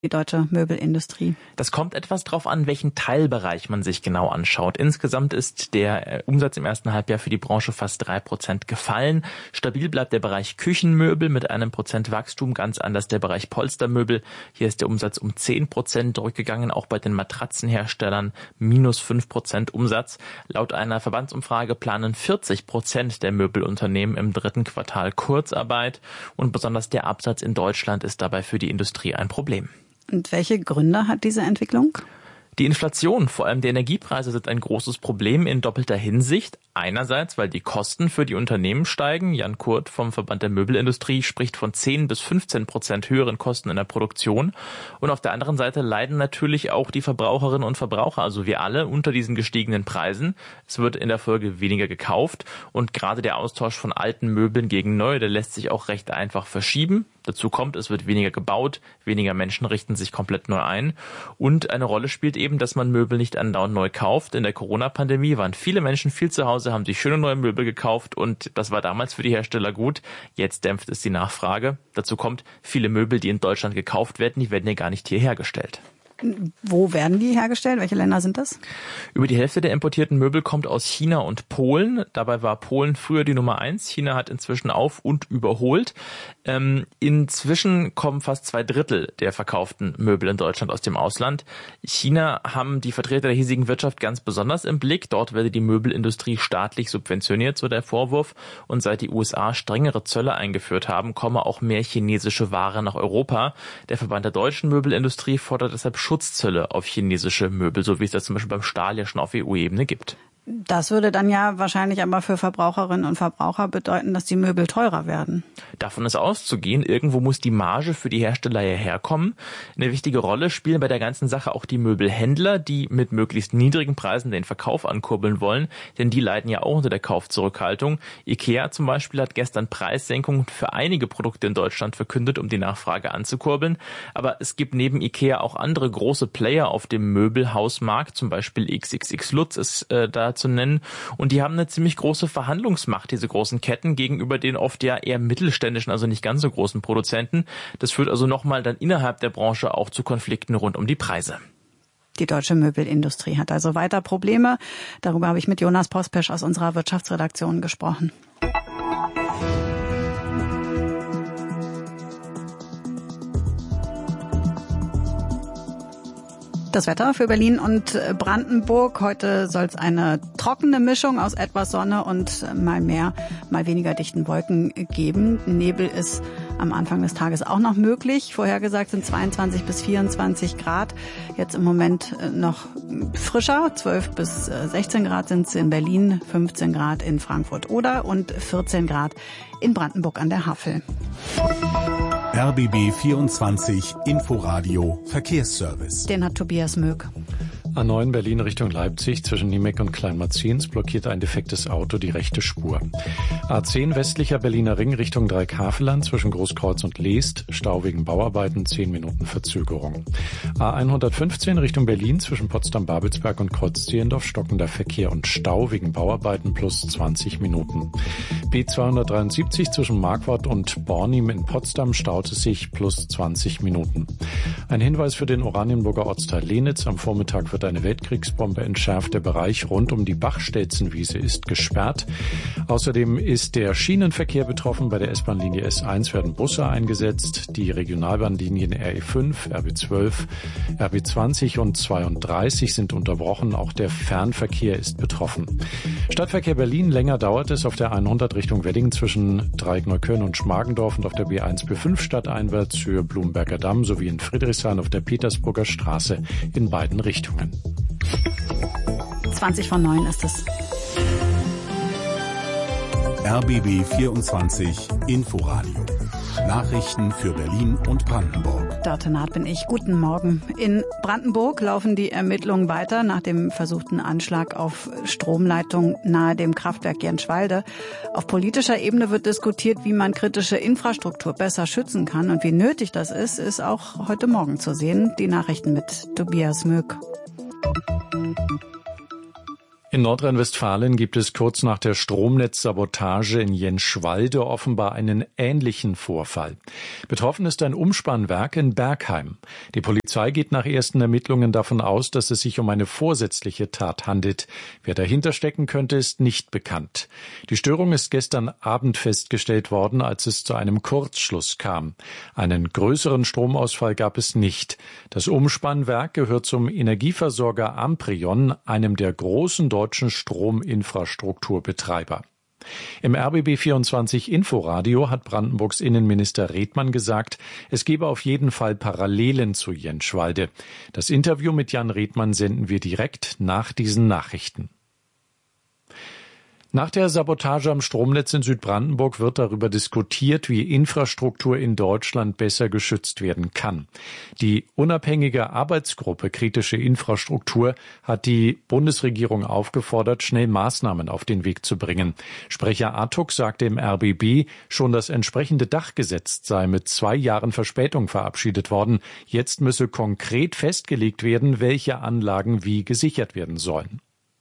die deutsche Möbelindustrie? Das kommt etwas drauf an, welchen Teilbereich man sich genau anschaut. Insgesamt ist der Umsatz im ersten Halbjahr für die Branche fast 3% gefallen. Stabil bleibt der Bereich Küchenmöbel mit 1% Wachstum, ganz anders der Bereich Polstermöbel. Hier ist der Umsatz um 10% zurückgegangen, auch bei den Matratzenherstellern minus 5% Umsatz. Laut einer Verbandsumfrage planen 40% der Möbelunternehmen im dritten Quartal Kurzarbeit und besonders der Absatz in Deutschland ist dabei für die Industrie ein Problem. Und welche Gründe hat diese Entwicklung? Die Inflation, vor allem die Energiepreise, sind ein großes Problem in doppelter Hinsicht. Einerseits, weil die Kosten für die Unternehmen steigen. Jan Kurt vom Verband der Möbelindustrie spricht von 10-15% höheren Kosten in der Produktion. Und auf der anderen Seite leiden natürlich auch die Verbraucherinnen und Verbraucher, also wir alle, unter diesen gestiegenen Preisen. Es wird in der Folge weniger gekauft. Und gerade der Austausch von alten Möbeln gegen neue, der lässt sich auch recht einfach verschieben. Dazu kommt, es wird weniger gebaut, weniger Menschen richten sich komplett neu ein. Und eine Rolle spielt eben, dass man Möbel nicht andauernd neu kauft. In der Corona-Pandemie waren viele Menschen viel zu Hause, haben sich schöne neue Möbel gekauft und das war damals für die Hersteller gut. Jetzt dämpft es die Nachfrage. Dazu kommt, viele Möbel, die in Deutschland gekauft werden, die werden ja gar nicht hier hergestellt. Wo werden die hergestellt? Welche Länder sind das? Über die Hälfte der importierten Möbel kommt aus China und Polen. Dabei war Polen früher die Nummer 1. China hat inzwischen auf- und überholt. Inzwischen kommen fast 2/3 der verkauften Möbel in Deutschland aus dem Ausland. China haben die Vertreter der hiesigen Wirtschaft ganz besonders im Blick. Dort werde die Möbelindustrie staatlich subventioniert, so der Vorwurf. Und seit die USA strengere Zölle eingeführt haben, komme auch mehr chinesische Ware nach Europa. Der Verband der deutschen Möbelindustrie fordert deshalb Schutzzölle auf chinesische Möbel, so wie es das zum Beispiel beim Stahl ja schon auf EU-Ebene gibt. Das würde dann ja wahrscheinlich aber für Verbraucherinnen und Verbraucher bedeuten, dass die Möbel teurer werden. Davon ist auszugehen. Irgendwo muss die Marge für die Hersteller ja herkommen. Eine wichtige Rolle spielen bei der ganzen Sache auch die Möbelhändler, die mit möglichst niedrigen Preisen den Verkauf ankurbeln wollen, denn die leiden ja auch unter der Kaufzurückhaltung. IKEA zum Beispiel hat gestern Preissenkungen für einige Produkte in Deutschland verkündet, um die Nachfrage anzukurbeln. Aber es gibt neben IKEA auch andere große Player auf dem Möbelhausmarkt, zum Beispiel XXX Lutz ist da zu nennen. Und die haben eine ziemlich große Verhandlungsmacht, diese großen Ketten, gegenüber den oft ja eher mittelständischen, also nicht ganz so großen Produzenten. Das führt also nochmal dann innerhalb der Branche auch zu Konflikten rund um die Preise. Die deutsche Möbelindustrie hat also weiter Probleme. Darüber habe ich mit Jonas Pospesch aus unserer Wirtschaftsredaktion gesprochen. Das Wetter für Berlin und Brandenburg. Heute soll es eine trockene Mischung aus etwas Sonne und mal mehr, mal weniger dichten Wolken geben. Nebel ist am Anfang des Tages auch noch möglich. Vorhergesagt sind 22 bis 24 Grad. Jetzt im Moment noch frischer. 12 bis 16 Grad sind es in Berlin, 15 Grad in Frankfurt-Oder und 14 Grad in Brandenburg an der Havel. RBB 24 Inforadio Verkehrsservice. Den hat Tobias Möck. A9 Berlin Richtung Leipzig zwischen Niemeck und Kleinmarzins blockiert ein defektes Auto die rechte Spur. A10 westlicher Berliner Ring Richtung Dreieckhaveland zwischen Großkreuz und Leest, Stau wegen Bauarbeiten, 10 Minuten Verzögerung. A115 Richtung Berlin zwischen Potsdam-Babelsberg und Kreuz-Zehlendorf stockender Verkehr und Stau wegen Bauarbeiten plus 20 Minuten. B273 zwischen Marquardt und Bornim in Potsdam staut es sich plus 20 Minuten. Ein Hinweis für den Oranienburger Ortsteil Lenitz. Am Vormittag wird eine Weltkriegsbombe entschärft. Der Bereich rund um die Bachstelzenwiese ist gesperrt. Außerdem ist der Schienenverkehr betroffen. Bei der S-Bahn-Linie S1 werden Busse eingesetzt. Die Regionalbahnlinien RE5, RB12, RB20 und 32 sind unterbrochen. Auch der Fernverkehr ist betroffen. Stadtverkehr Berlin. Länger dauert es auf der 100 Richtung Wedding zwischen Dreieckneukölln und Schmargendorf und auf der B1-B5 stadteinwärts Höhe Blumberger Damm sowie in Friedrichshain auf der Petersburger Straße in beiden Richtungen. 8:20 ist es. RBB 24 Inforadio. Nachrichten für Berlin und Brandenburg. Dörte Naht bin ich. Guten Morgen. In Brandenburg laufen die Ermittlungen weiter nach dem versuchten Anschlag auf Stromleitung nahe dem Kraftwerk Jenschwalde. Auf politischer Ebene wird diskutiert, wie man kritische Infrastruktur besser schützen kann. Und wie nötig das ist auch heute Morgen zu sehen. Die Nachrichten mit Tobias Möck. In Nordrhein-Westfalen gibt es kurz nach der Stromnetzsabotage in Jenschwalde offenbar einen ähnlichen Vorfall. Betroffen ist ein Umspannwerk in Bergheim. Die Polizei geht nach ersten Ermittlungen davon aus, dass es sich um eine vorsätzliche Tat handelt. Wer dahinter stecken könnte, ist nicht bekannt. Die Störung ist gestern Abend festgestellt worden, als es zu einem Kurzschluss kam. Einen größeren Stromausfall gab es nicht. Das Umspannwerk gehört zum Energieversorger Amprion, einem der großen deutschen Strominfrastrukturbetreiber. Im RBB24 Inforadio hat Brandenburgs Innenminister Redmann gesagt, es gebe auf jeden Fall Parallelen zu Jenschwalde. Das Interview mit Jan Redmann senden wir direkt nach diesen Nachrichten. Nach der Sabotage am Stromnetz in Südbrandenburg wird darüber diskutiert, wie Infrastruktur in Deutschland besser geschützt werden kann. Die unabhängige Arbeitsgruppe Kritische Infrastruktur hat die Bundesregierung aufgefordert, schnell Maßnahmen auf den Weg zu bringen. Sprecher Artuk sagte im RBB, schon das entsprechende Dachgesetz sei mit 2 Jahren Verspätung verabschiedet worden. Jetzt müsse konkret festgelegt werden, welche Anlagen wie gesichert werden sollen.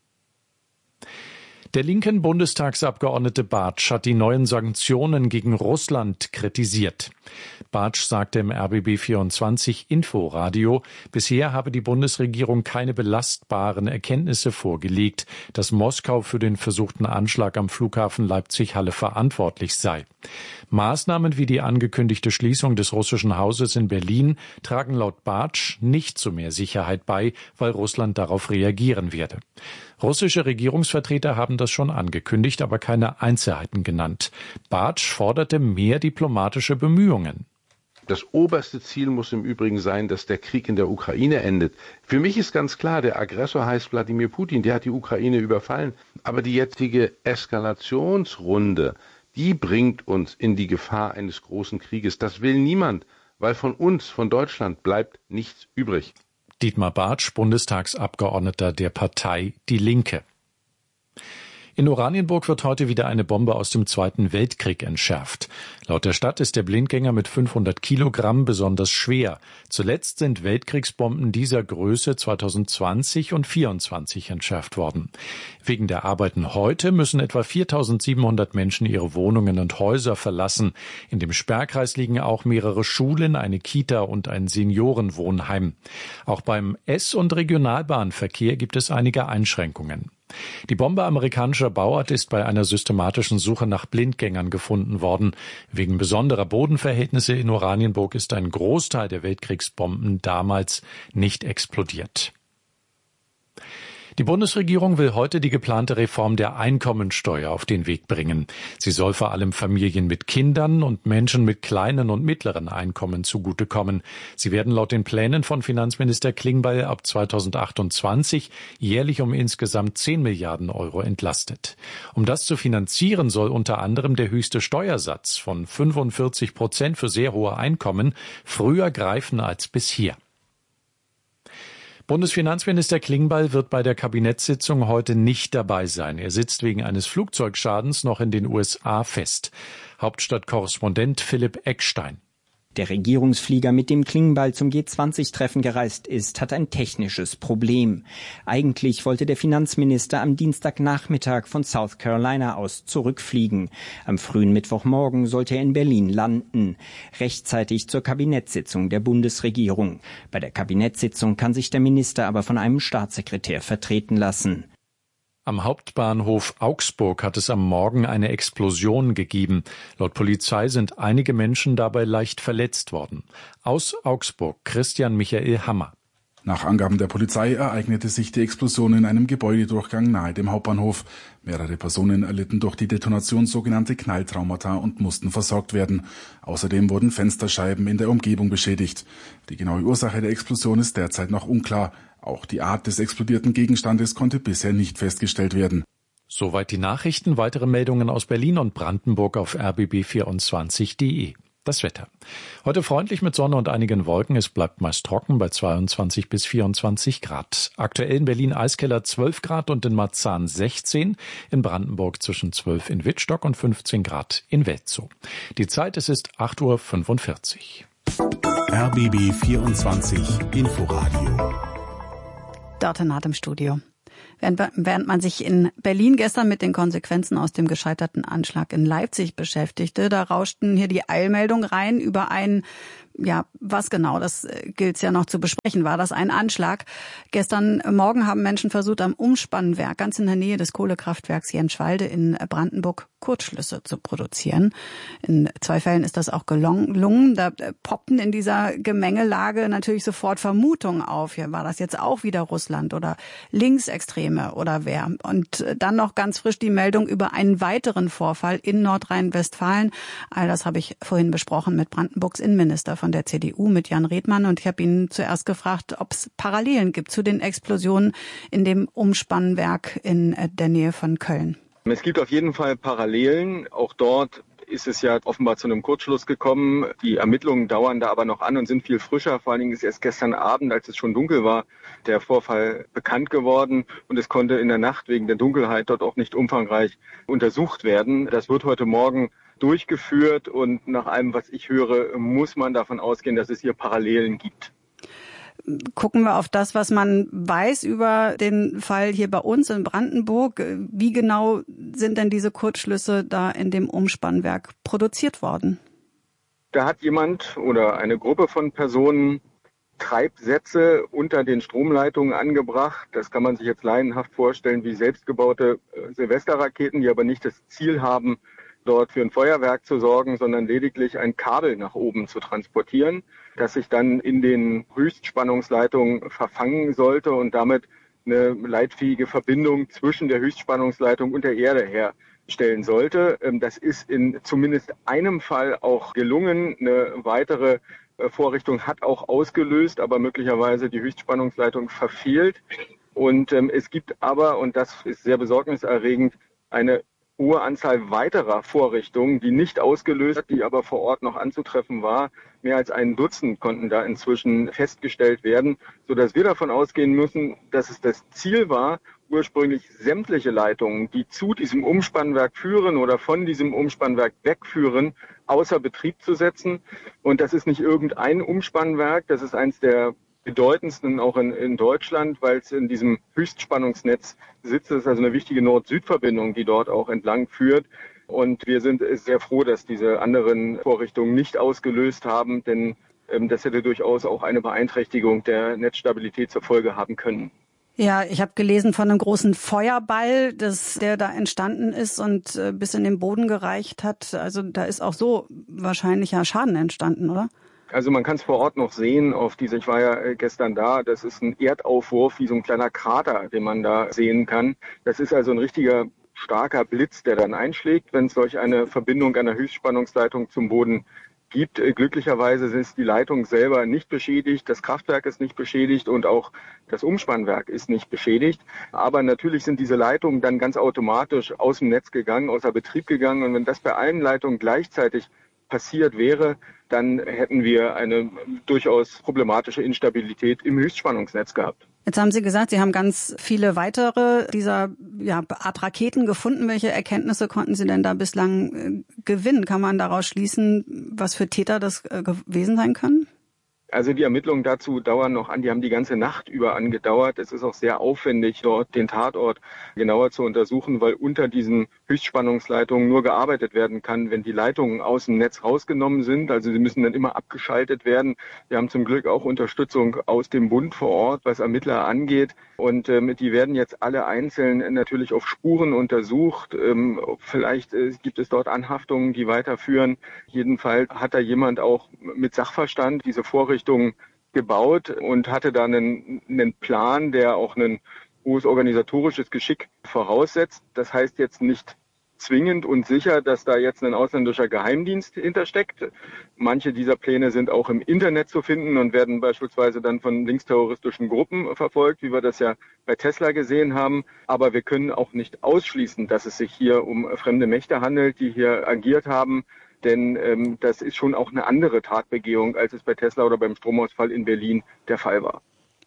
Der linken Bundestagsabgeordnete Bartsch hat die neuen Sanktionen gegen Russland kritisiert. Bartsch sagte im RBB24 Inforadio, bisher habe die Bundesregierung keine belastbaren Erkenntnisse vorgelegt, dass Moskau für den versuchten Anschlag am Flughafen Leipzig-Halle verantwortlich sei. Maßnahmen wie die angekündigte Schließung des russischen Hauses in Berlin tragen laut Bartsch nicht zu mehr Sicherheit bei, weil Russland darauf reagieren werde. Russische Regierungsvertreter haben das schon angekündigt, aber keine Einzelheiten genannt. Bartsch forderte mehr diplomatische Bemühungen. Das oberste Ziel muss im Übrigen sein, dass der Krieg in der Ukraine endet. Für mich ist ganz klar, der Aggressor heißt Wladimir Putin, der hat die Ukraine überfallen. Aber die jetzige Eskalationsrunde, die bringt uns in die Gefahr eines großen Krieges. Das will niemand, weil von uns, von Deutschland, bleibt nichts übrig. Dietmar Bartsch, Bundestagsabgeordneter der Partei Die Linke. In Oranienburg wird heute wieder eine Bombe aus dem Zweiten Weltkrieg entschärft. Laut der Stadt ist der Blindgänger mit 500 Kilogramm besonders schwer. Zuletzt sind Weltkriegsbomben dieser Größe 2020 und 2024 entschärft worden. Wegen der Arbeiten heute müssen etwa 4.700 Menschen ihre Wohnungen und Häuser verlassen. In dem Sperrkreis liegen auch mehrere Schulen, eine Kita und ein Seniorenwohnheim. Auch beim S- und Regionalbahnverkehr gibt es einige Einschränkungen. Die Bombe amerikanischer Bauart ist bei einer systematischen Suche nach Blindgängern gefunden worden. Wegen besonderer Bodenverhältnisse in Oranienburg ist ein Großteil der Weltkriegsbomben damals nicht explodiert. Die Bundesregierung will heute die geplante Reform der Einkommensteuer auf den Weg bringen. Sie soll vor allem Familien mit Kindern und Menschen mit kleinen und mittleren Einkommen zugutekommen. Sie werden laut den Plänen von Finanzminister Klingbeil ab 2028 jährlich um insgesamt 10 Milliarden Euro entlastet. Um das zu finanzieren, soll unter anderem der höchste Steuersatz von 45% für sehr hohe Einkommen früher greifen als bisher. Bundesfinanzminister Klingbeil wird bei der Kabinettssitzung heute nicht dabei sein. Er sitzt wegen eines Flugzeugschadens noch in den USA fest. Hauptstadtkorrespondent Philipp Eckstein. Der Regierungsflieger, mit dem Klingbeil zum G20-Treffen gereist ist, hat ein technisches Problem. Eigentlich wollte der Finanzminister am Dienstagnachmittag von South Carolina aus zurückfliegen. Am frühen Mittwochmorgen sollte er in Berlin landen, rechtzeitig zur Kabinettssitzung der Bundesregierung. Bei der Kabinettssitzung kann sich der Minister aber von einem Staatssekretär vertreten lassen. Am Hauptbahnhof Augsburg hat es am Morgen eine Explosion gegeben. Laut Polizei sind einige Menschen dabei leicht verletzt worden. Aus Augsburg Christian Michael Hammer. Nach Angaben der Polizei ereignete sich die Explosion in einem Gebäudedurchgang nahe dem Hauptbahnhof. Mehrere Personen erlitten durch die Detonation sogenannte Knalltraumata und mussten versorgt werden. Außerdem wurden Fensterscheiben in der Umgebung beschädigt. Die genaue Ursache der Explosion ist derzeit noch unklar. Auch die Art des explodierten Gegenstandes konnte bisher nicht festgestellt werden. Soweit die Nachrichten. Weitere Meldungen aus Berlin und Brandenburg auf rbb24.de. Das Wetter. Heute freundlich mit Sonne und einigen Wolken. Es bleibt meist trocken bei 22 bis 24 Grad. Aktuell in Berlin Eiskeller 12 Grad und in Marzahn 16. In Brandenburg zwischen 12 in Wittstock und 15 Grad in Welzow. Die Zeit, es ist 8:45 Uhr. RBB 24 Inforadio. Dörte Naht im Studio. Während man sich in Berlin gestern mit den Konsequenzen aus dem gescheiterten Anschlag in Leipzig beschäftigte, da rauschten hier die Eilmeldungen rein über einen, was genau, das gilt es ja noch zu besprechen. War das ein Anschlag? Gestern Morgen haben Menschen versucht, am Umspannwerk ganz in der Nähe des Kohlekraftwerks Jenschwalde in Brandenburg Kurzschlüsse zu produzieren. In 2 Fällen ist das auch gelungen. Da poppten in dieser Gemengelage natürlich sofort Vermutungen auf. Hier war das jetzt auch wieder Russland oder Linksextreme oder wer. Und dann noch ganz frisch die Meldung über einen weiteren Vorfall in Nordrhein-Westfalen. All das habe ich vorhin besprochen mit Brandenburgs Innenminister von der CDU, mit Jan Redmann. Und ich habe ihn zuerst gefragt, ob es Parallelen gibt zu den Explosionen in dem Umspannwerk in der Nähe von Köln. Es gibt auf jeden Fall Parallelen. Auch dort ist es ja offenbar zu einem Kurzschluss gekommen. Die Ermittlungen dauern da aber noch an und sind viel frischer. Vor allen Dingen ist erst gestern Abend, als es schon dunkel war, der Vorfall bekannt geworden. Und es konnte in der Nacht wegen der Dunkelheit dort auch nicht umfangreich untersucht werden. Das wird heute Morgen durchgeführt. Und nach allem, was ich höre, muss man davon ausgehen, dass es hier Parallelen gibt. Gucken wir auf das, was man weiß über den Fall hier bei uns in Brandenburg. Wie genau sind denn diese Kurzschlüsse da in dem Umspannwerk produziert worden? Da hat jemand oder eine Gruppe von Personen Treibsätze unter den Stromleitungen angebracht. Das kann man sich jetzt laienhaft vorstellen wie selbstgebaute Silvesterraketen, die aber nicht das Ziel haben, dort für ein Feuerwerk zu sorgen, sondern lediglich ein Kabel nach oben zu transportieren, das sich dann in den Höchstspannungsleitungen verfangen sollte und damit eine leitfähige Verbindung zwischen der Höchstspannungsleitung und der Erde herstellen sollte. Das ist in zumindest einem Fall auch gelungen. Eine weitere Vorrichtung hat auch ausgelöst, aber möglicherweise die Höchstspannungsleitung verfehlt. Und es gibt aber, und das ist sehr besorgniserregend, eine hohe Anzahl weiterer Vorrichtungen, die nicht ausgelöst, die aber vor Ort noch anzutreffen war. Mehr als 1 Dutzend konnten da inzwischen festgestellt werden, sodass wir davon ausgehen müssen, dass es das Ziel war, ursprünglich sämtliche Leitungen, die zu diesem Umspannwerk führen oder von diesem Umspannwerk wegführen, außer Betrieb zu setzen. Und das ist nicht irgendein Umspannwerk, das ist eins der bedeutendsten auch in Deutschland, weil es in diesem Höchstspannungsnetz sitzt. Das ist also eine wichtige Nord-Süd-Verbindung, die dort auch entlang führt. Und wir sind sehr froh, dass diese anderen Vorrichtungen nicht ausgelöst haben, denn das hätte durchaus auch eine Beeinträchtigung der Netzstabilität zur Folge haben können. Ja, ich habe gelesen von einem großen Feuerball, der da entstanden ist und bis in den Boden gereicht hat. Also da ist auch so wahrscheinlicher Schaden entstanden, oder? Also man kann es vor Ort noch sehen, ich war ja gestern da, das ist ein Erdaufwurf wie so ein kleiner Krater, den man da sehen kann. Das ist also ein richtiger starker Blitz, der dann einschlägt, wenn es solch eine Verbindung einer Höchstspannungsleitung zum Boden gibt. Glücklicherweise ist die Leitung selber nicht beschädigt, das Kraftwerk ist nicht beschädigt und auch das Umspannwerk ist nicht beschädigt. Aber natürlich sind diese Leitungen dann ganz automatisch aus dem Netz gegangen, außer Betrieb gegangen. Und wenn das bei allen Leitungen gleichzeitig passiert wäre, dann hätten wir eine durchaus problematische Instabilität im Höchstspannungsnetz gehabt. Jetzt haben Sie gesagt, Sie haben ganz viele weitere dieser Art Raketen gefunden. Welche Erkenntnisse konnten Sie denn da bislang gewinnen? Kann man daraus schließen, was für Täter das gewesen sein können? Also die Ermittlungen dazu dauern noch an, die haben die ganze Nacht über angedauert. Es ist auch sehr aufwendig, dort den Tatort genauer zu untersuchen, weil unter diesen Höchstspannungsleitungen nur gearbeitet werden kann, wenn die Leitungen aus dem Netz rausgenommen sind. Also sie müssen dann immer abgeschaltet werden. Wir haben zum Glück auch Unterstützung aus dem Bund vor Ort, was Ermittler angeht. Und die werden jetzt alle einzeln natürlich auf Spuren untersucht. Vielleicht gibt es dort Anhaftungen, die weiterführen. Jedenfalls hat da jemand auch mit Sachverstand diese Vorrichtung gebaut und hatte da einen Plan, der auch ein hohes organisatorisches Geschick voraussetzt. Das heißt jetzt nicht zwingend und sicher, dass da jetzt ein ausländischer Geheimdienst hintersteckt. Manche dieser Pläne sind auch im Internet zu finden und werden beispielsweise dann von linksterroristischen Gruppen verfolgt, wie wir das ja bei Tesla gesehen haben. Aber wir können auch nicht ausschließen, dass es sich hier um fremde Mächte handelt, die hier agiert haben. Denn das ist schon auch eine andere Tatbegehung, als es bei Tesla oder beim Stromausfall in Berlin der Fall war.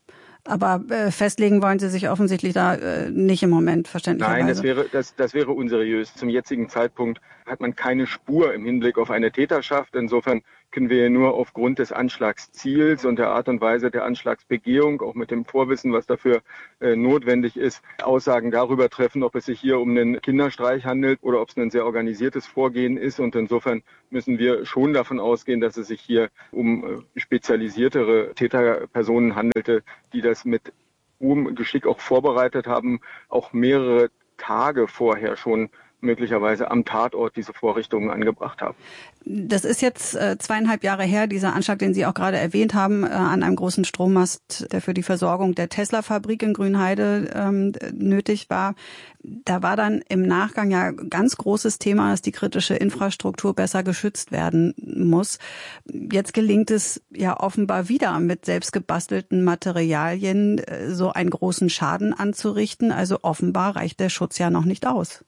Aber festlegen wollen Sie sich offensichtlich da nicht im Moment, verständlicherweise. Nein, das wäre unseriös. Zum jetzigen Zeitpunkt hat man keine Spur im Hinblick auf eine Täterschaft. Insofern können wir nur aufgrund des Anschlagsziels und der Art und Weise der Anschlagsbegehung, auch mit dem Vorwissen, was dafür notwendig ist, Aussagen darüber treffen, ob es sich hier um einen Kinderstreich handelt oder ob es ein sehr organisiertes Vorgehen ist. Und insofern müssen wir schon davon ausgehen, dass es sich hier um spezialisiertere Täterpersonen handelte, die das mit hohem Geschick auch vorbereitet haben, auch mehrere Tage vorher schon möglicherweise am Tatort diese Vorrichtungen angebracht haben. Das ist jetzt 2,5 Jahre her, dieser Anschlag, den Sie auch gerade erwähnt haben, an einem großen Strommast, der für die Versorgung der Tesla-Fabrik in Grünheide nötig war. Da war dann im Nachgang ja ganz großes Thema, dass die kritische Infrastruktur besser geschützt werden muss. Jetzt gelingt es ja offenbar wieder mit selbst gebastelten Materialien so einen großen Schaden anzurichten. Also offenbar reicht der Schutz ja noch nicht aus.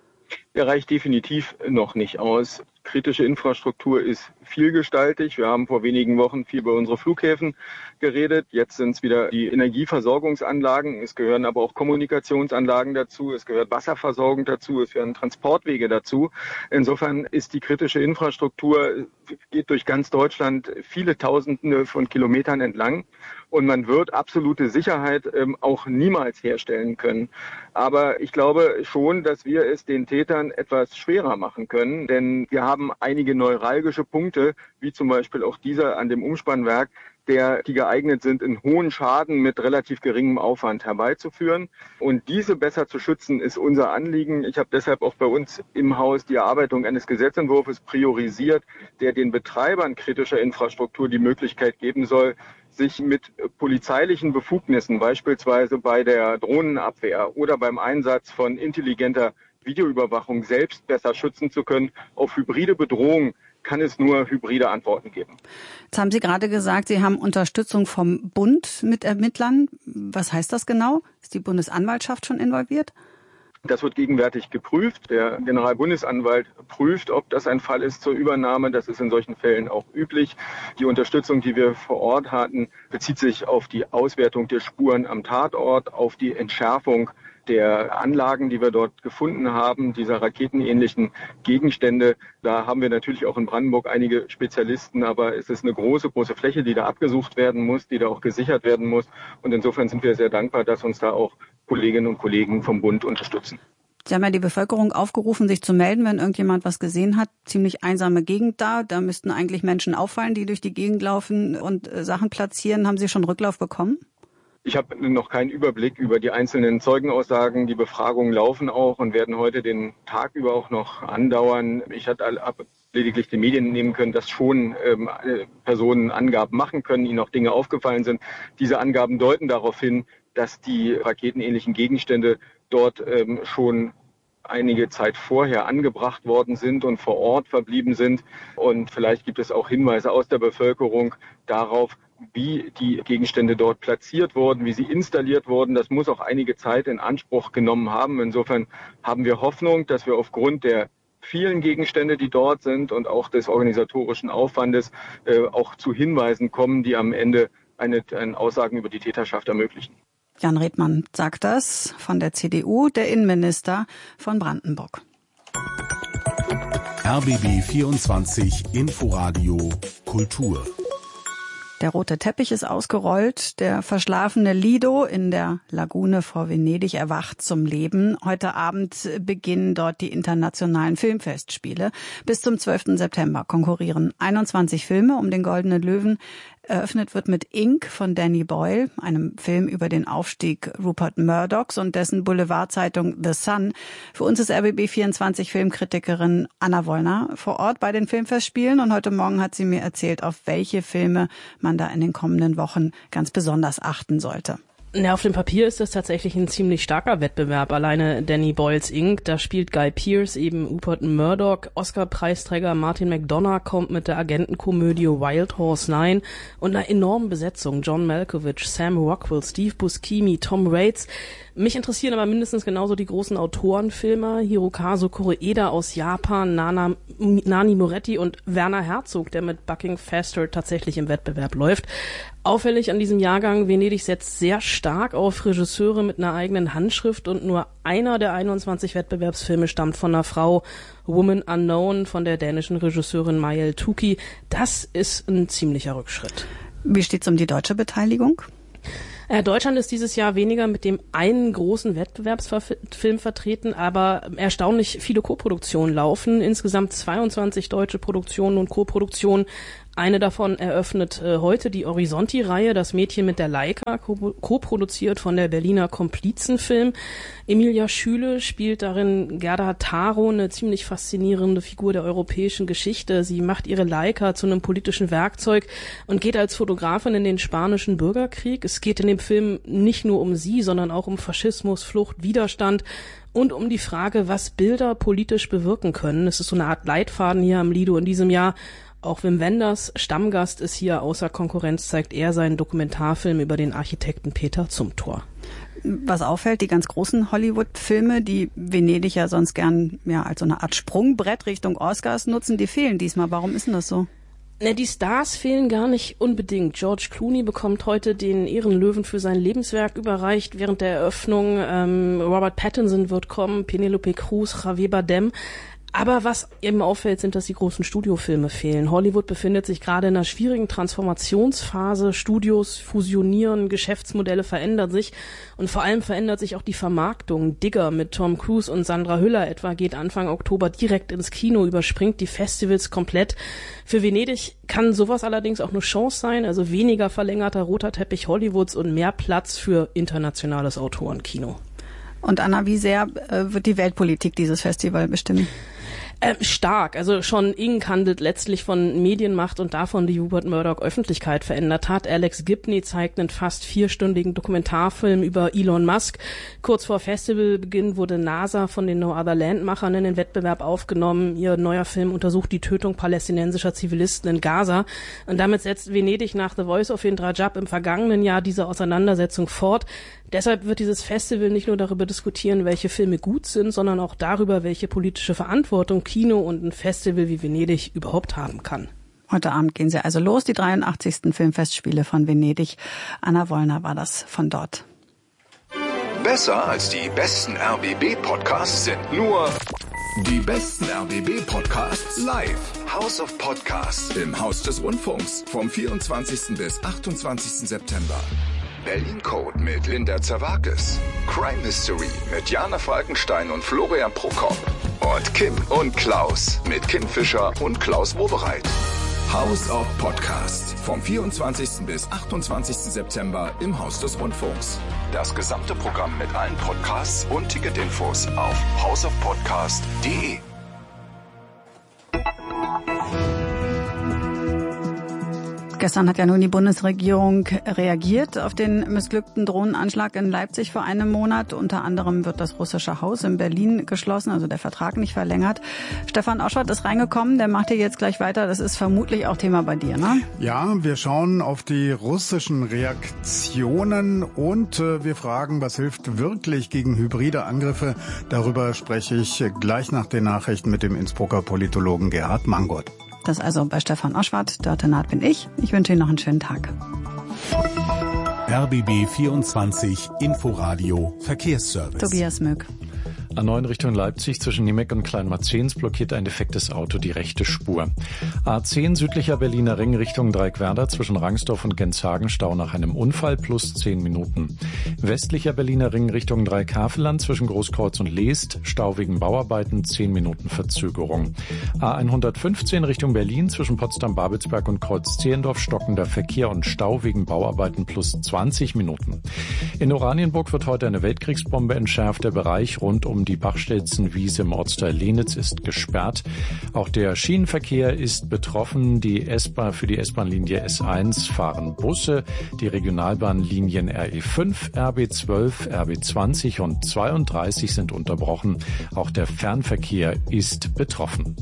Er reicht definitiv noch nicht aus. Kritische Infrastruktur ist vielgestaltig. Wir haben vor wenigen Wochen viel über unsere Flughäfen geredet. Jetzt sind es wieder die Energieversorgungsanlagen. Es gehören aber auch Kommunikationsanlagen dazu. Es gehört Wasserversorgung dazu. Es gehören Transportwege dazu. Insofern ist die kritische Infrastruktur, geht durch ganz Deutschland viele Tausende von Kilometern entlang. Und man wird absolute Sicherheit auch niemals herstellen können. Aber ich glaube schon, dass wir es den Tätern etwas schwerer machen können. Denn wir haben einige neuralgische Punkte, wie zum Beispiel auch dieser an dem Umspannwerk, die geeignet sind, einen hohen Schaden mit relativ geringem Aufwand herbeizuführen. Und diese besser zu schützen, ist unser Anliegen. Ich habe deshalb auch bei uns im Haus die Erarbeitung eines Gesetzentwurfs priorisiert, der den Betreibern kritischer Infrastruktur die Möglichkeit geben soll, sich mit polizeilichen Befugnissen, beispielsweise bei der Drohnenabwehr oder beim Einsatz von intelligenter Videoüberwachung selbst besser schützen zu können. Auf hybride Bedrohungen kann es nur hybride Antworten geben. Jetzt haben Sie gerade gesagt, Sie haben Unterstützung vom Bund mit Ermittlern. Was heißt das genau? Ist die Bundesanwaltschaft schon involviert? Das wird gegenwärtig geprüft. Der Generalbundesanwalt prüft, ob das ein Fall ist zur Übernahme. Das ist in solchen Fällen auch üblich. Die Unterstützung, die wir vor Ort hatten, bezieht sich auf die Auswertung der Spuren am Tatort, auf die Entschärfung der Anlagen, die wir dort gefunden haben, dieser raketenähnlichen Gegenstände. Da haben wir natürlich auch in Brandenburg einige Spezialisten, aber es ist eine große Fläche, die da abgesucht werden muss, die da auch gesichert werden muss. Und insofern sind wir sehr dankbar, dass uns da auch Kolleginnen und Kollegen vom Bund unterstützen. Sie haben ja die Bevölkerung aufgerufen, sich zu melden, wenn irgendjemand was gesehen hat. Ziemlich einsame Gegend da. Da müssten eigentlich Menschen auffallen, die durch die Gegend laufen und Sachen platzieren. Haben Sie schon Rücklauf bekommen? Ich habe noch keinen Überblick über die einzelnen Zeugenaussagen. Die Befragungen laufen auch und werden heute den Tag über auch noch andauern. Ich habe lediglich den Medien nehmen können, dass schon Personen Angaben machen können, ihnen auch Dinge aufgefallen sind. Diese Angaben deuten darauf hin, dass die raketenähnlichen Gegenstände dort schon einige Zeit vorher angebracht worden sind und vor Ort verblieben sind. Und vielleicht gibt es auch Hinweise aus der Bevölkerung darauf, wie die Gegenstände dort platziert wurden, wie sie installiert wurden. Das muss auch einige Zeit in Anspruch genommen haben. Insofern haben wir Hoffnung, dass wir aufgrund der vielen Gegenstände, die dort sind und auch des organisatorischen Aufwandes auch zu Hinweisen kommen, die am Ende eine Aussagen über die Täterschaft ermöglichen. Jan Redmann sagt das von der CDU, der Innenminister von Brandenburg. RBB 24 Inforadio Kultur. Der rote Teppich ist ausgerollt. Der verschlafene Lido in der Lagune vor Venedig erwacht zum Leben. Heute Abend beginnen dort die internationalen Filmfestspiele. Bis zum 12. September konkurrieren 21 Filme um den Goldenen Löwen. Eröffnet wird mit Ink von Danny Boyle, einem Film über den Aufstieg Rupert Murdochs und dessen Boulevardzeitung The Sun. Für uns ist RBB 24 Filmkritikerin Anna Wollner vor Ort bei den Filmfestspielen und heute Morgen hat sie mir erzählt, auf welche Filme man da in den kommenden Wochen ganz besonders achten sollte. Ja, auf dem Papier ist das tatsächlich ein ziemlich starker Wettbewerb. Alleine Danny Boyles Ink, da spielt Guy Pearce eben Rupert Murdoch. Oscar-Preisträger Martin McDonagh kommt mit der Agentenkomödie Wild Horse 9 und einer enormen Besetzung. John Malkovich, Sam Rockwell, Steve Buscemi, Tom Waits. Mich interessieren aber mindestens genauso die großen Autorenfilmer. Hirokazu Koreeda aus Japan, Nani Moretti und Werner Herzog, der mit Bucking Faster tatsächlich im Wettbewerb läuft. Auffällig an diesem Jahrgang, Venedig setzt sehr stark auf Regisseure mit einer eigenen Handschrift und nur einer der 21 Wettbewerbsfilme stammt von einer Frau, Woman Unknown, von der dänischen Regisseurin Majel Tuki. Das ist ein ziemlicher Rückschritt. Wie steht's um die deutsche Beteiligung? Deutschland ist dieses Jahr weniger mit dem einen großen Wettbewerbsfilm vertreten, aber erstaunlich viele Koproduktionen laufen. Insgesamt 22 deutsche Produktionen und Koproduktionen. Eine davon eröffnet heute die Horizonti-Reihe, das Mädchen mit der Leica, co-produziert von der Berliner Komplizenfilm. Emilia Schüle spielt darin Gerda Taro, eine ziemlich faszinierende Figur der europäischen Geschichte. Sie macht ihre Leica zu einem politischen Werkzeug und geht als Fotografin in den spanischen Bürgerkrieg. Es geht in dem Film nicht nur um sie, sondern auch um Faschismus, Flucht, Widerstand und um die Frage, was Bilder politisch bewirken können. Es ist so eine Art Leitfaden hier am Lido in diesem Jahr. Auch Wim Wenders, Stammgast, ist hier außer Konkurrenz, zeigt er seinen Dokumentarfilm über den Architekten Peter Zumthor. Was auffällt, die ganz großen Hollywood-Filme, die Venedig ja sonst gern als so eine Art Sprungbrett Richtung Oscars nutzen, die fehlen diesmal. Warum ist denn das so? Die Stars fehlen gar nicht unbedingt. George Clooney bekommt heute den Ehrenlöwen für sein Lebenswerk überreicht während der Eröffnung. Robert Pattinson wird kommen, Penelope Cruz, Javier Bardem. Aber was eben auffällt, sind, dass die großen Studiofilme fehlen. Hollywood befindet sich gerade in einer schwierigen Transformationsphase. Studios fusionieren, Geschäftsmodelle verändern sich und vor allem verändert sich auch die Vermarktung. Digger mit Tom Cruise und Sandra Hüller etwa geht Anfang Oktober direkt ins Kino, überspringt die Festivals komplett. Für Venedig kann sowas allerdings auch eine Chance sein, also weniger verlängerter roter Teppich Hollywoods und mehr Platz für internationales Autorenkino. Und Anna, wie sehr wird die Weltpolitik dieses Festival bestimmen? Stark. Also schon Inc. handelt letztlich von Medienmacht und davon, die Rupert Murdoch Öffentlichkeit verändert hat. Alex Gibney zeigt einen fast 4-stündigen Dokumentarfilm über Elon Musk. Kurz vor Festivalbeginn wurde NASA von den No Other Land-Machern in den Wettbewerb aufgenommen. Ihr neuer Film untersucht die Tötung palästinensischer Zivilisten in Gaza. Und damit setzt Venedig nach The Voice of Indra Jab im vergangenen Jahr diese Auseinandersetzung fort. Deshalb wird dieses Festival nicht nur darüber diskutieren, welche Filme gut sind, sondern auch darüber, welche politische Verantwortung Kino und ein Festival wie Venedig überhaupt haben kann. Heute Abend gehen sie also los, die 83. Filmfestspiele von Venedig. Anna Wollner war das von dort. Besser als die besten RBB-Podcasts sind nur die besten RBB-Podcasts live. House of Podcasts im Haus des Rundfunks vom 24. bis 28. September. Berlin Code mit Linda Zerwakis. Crime Mystery mit Jana Falkenstein und Florian Prokop. Und Kim und Klaus mit Kim Fischer und Klaus Wobereit. House of Podcast vom 24. bis 28. September im Haus des Rundfunks. Das gesamte Programm mit allen Podcasts und Ticketinfos auf houseofpodcast.de. Gestern hat ja nun die Bundesregierung reagiert auf den missglückten Drohnenanschlag in Leipzig vor einem Monat. Unter anderem wird das russische Haus in Berlin geschlossen, also der Vertrag nicht verlängert. Stefan Oschwart ist reingekommen, der macht hier jetzt gleich weiter. Das ist vermutlich auch Thema bei dir, ne? Ja, wir schauen auf die russischen Reaktionen und wir fragen, was hilft wirklich gegen hybride Angriffe. Darüber spreche ich gleich nach den Nachrichten mit dem Innsbrucker Politologen Gerhard Mangold. Das also bei Stefan Oschwart, Dörte Naht bin ich. Ich wünsche Ihnen noch einen schönen Tag. RBB 24 Inforadio Verkehrsservice. Tobias Möck. A9 Richtung Leipzig zwischen Niemeck und Kleinmarzens blockiert ein defektes Auto die rechte Spur. A10 südlicher Berliner Ring Richtung Dreieckwerder zwischen Rangsdorf und Genshagen Stau nach einem Unfall plus 10 Minuten. Westlicher Berliner Ring Richtung Dreieckhaveland zwischen Großkreuz und Leest Stau wegen Bauarbeiten 10 Minuten Verzögerung. A115 Richtung Berlin zwischen Potsdam-Babelsberg und Kreuz-Zehlendorf stockender Verkehr und Stau wegen Bauarbeiten plus 20 Minuten. In Oranienburg wird heute eine Weltkriegsbombe entschärft. Der Bereich rund um die Bachstelzenwiese im Ortsteil Lenitz ist gesperrt. Auch der Schienenverkehr ist betroffen. Für die S-Bahn-Linie S1 fahren Busse. Die Regionalbahnlinien RE5, RB12, RB20 und 32 sind unterbrochen. Auch der Fernverkehr ist betroffen.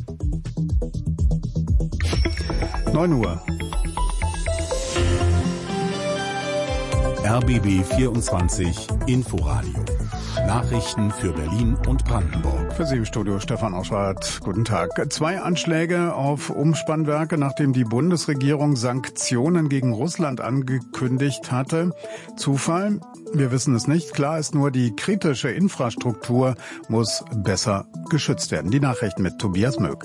9 Uhr. RBB 24 Inforadio. Nachrichten für Berlin und Brandenburg. Für Sie im Studio Stefan Oschwart. Guten Tag. 2 Anschläge auf Umspannwerke, nachdem die Bundesregierung Sanktionen gegen Russland angekündigt hatte. Zufall? Wir wissen es nicht. Klar ist nur, die kritische Infrastruktur muss besser geschützt werden. Die Nachrichten mit Tobias Möck.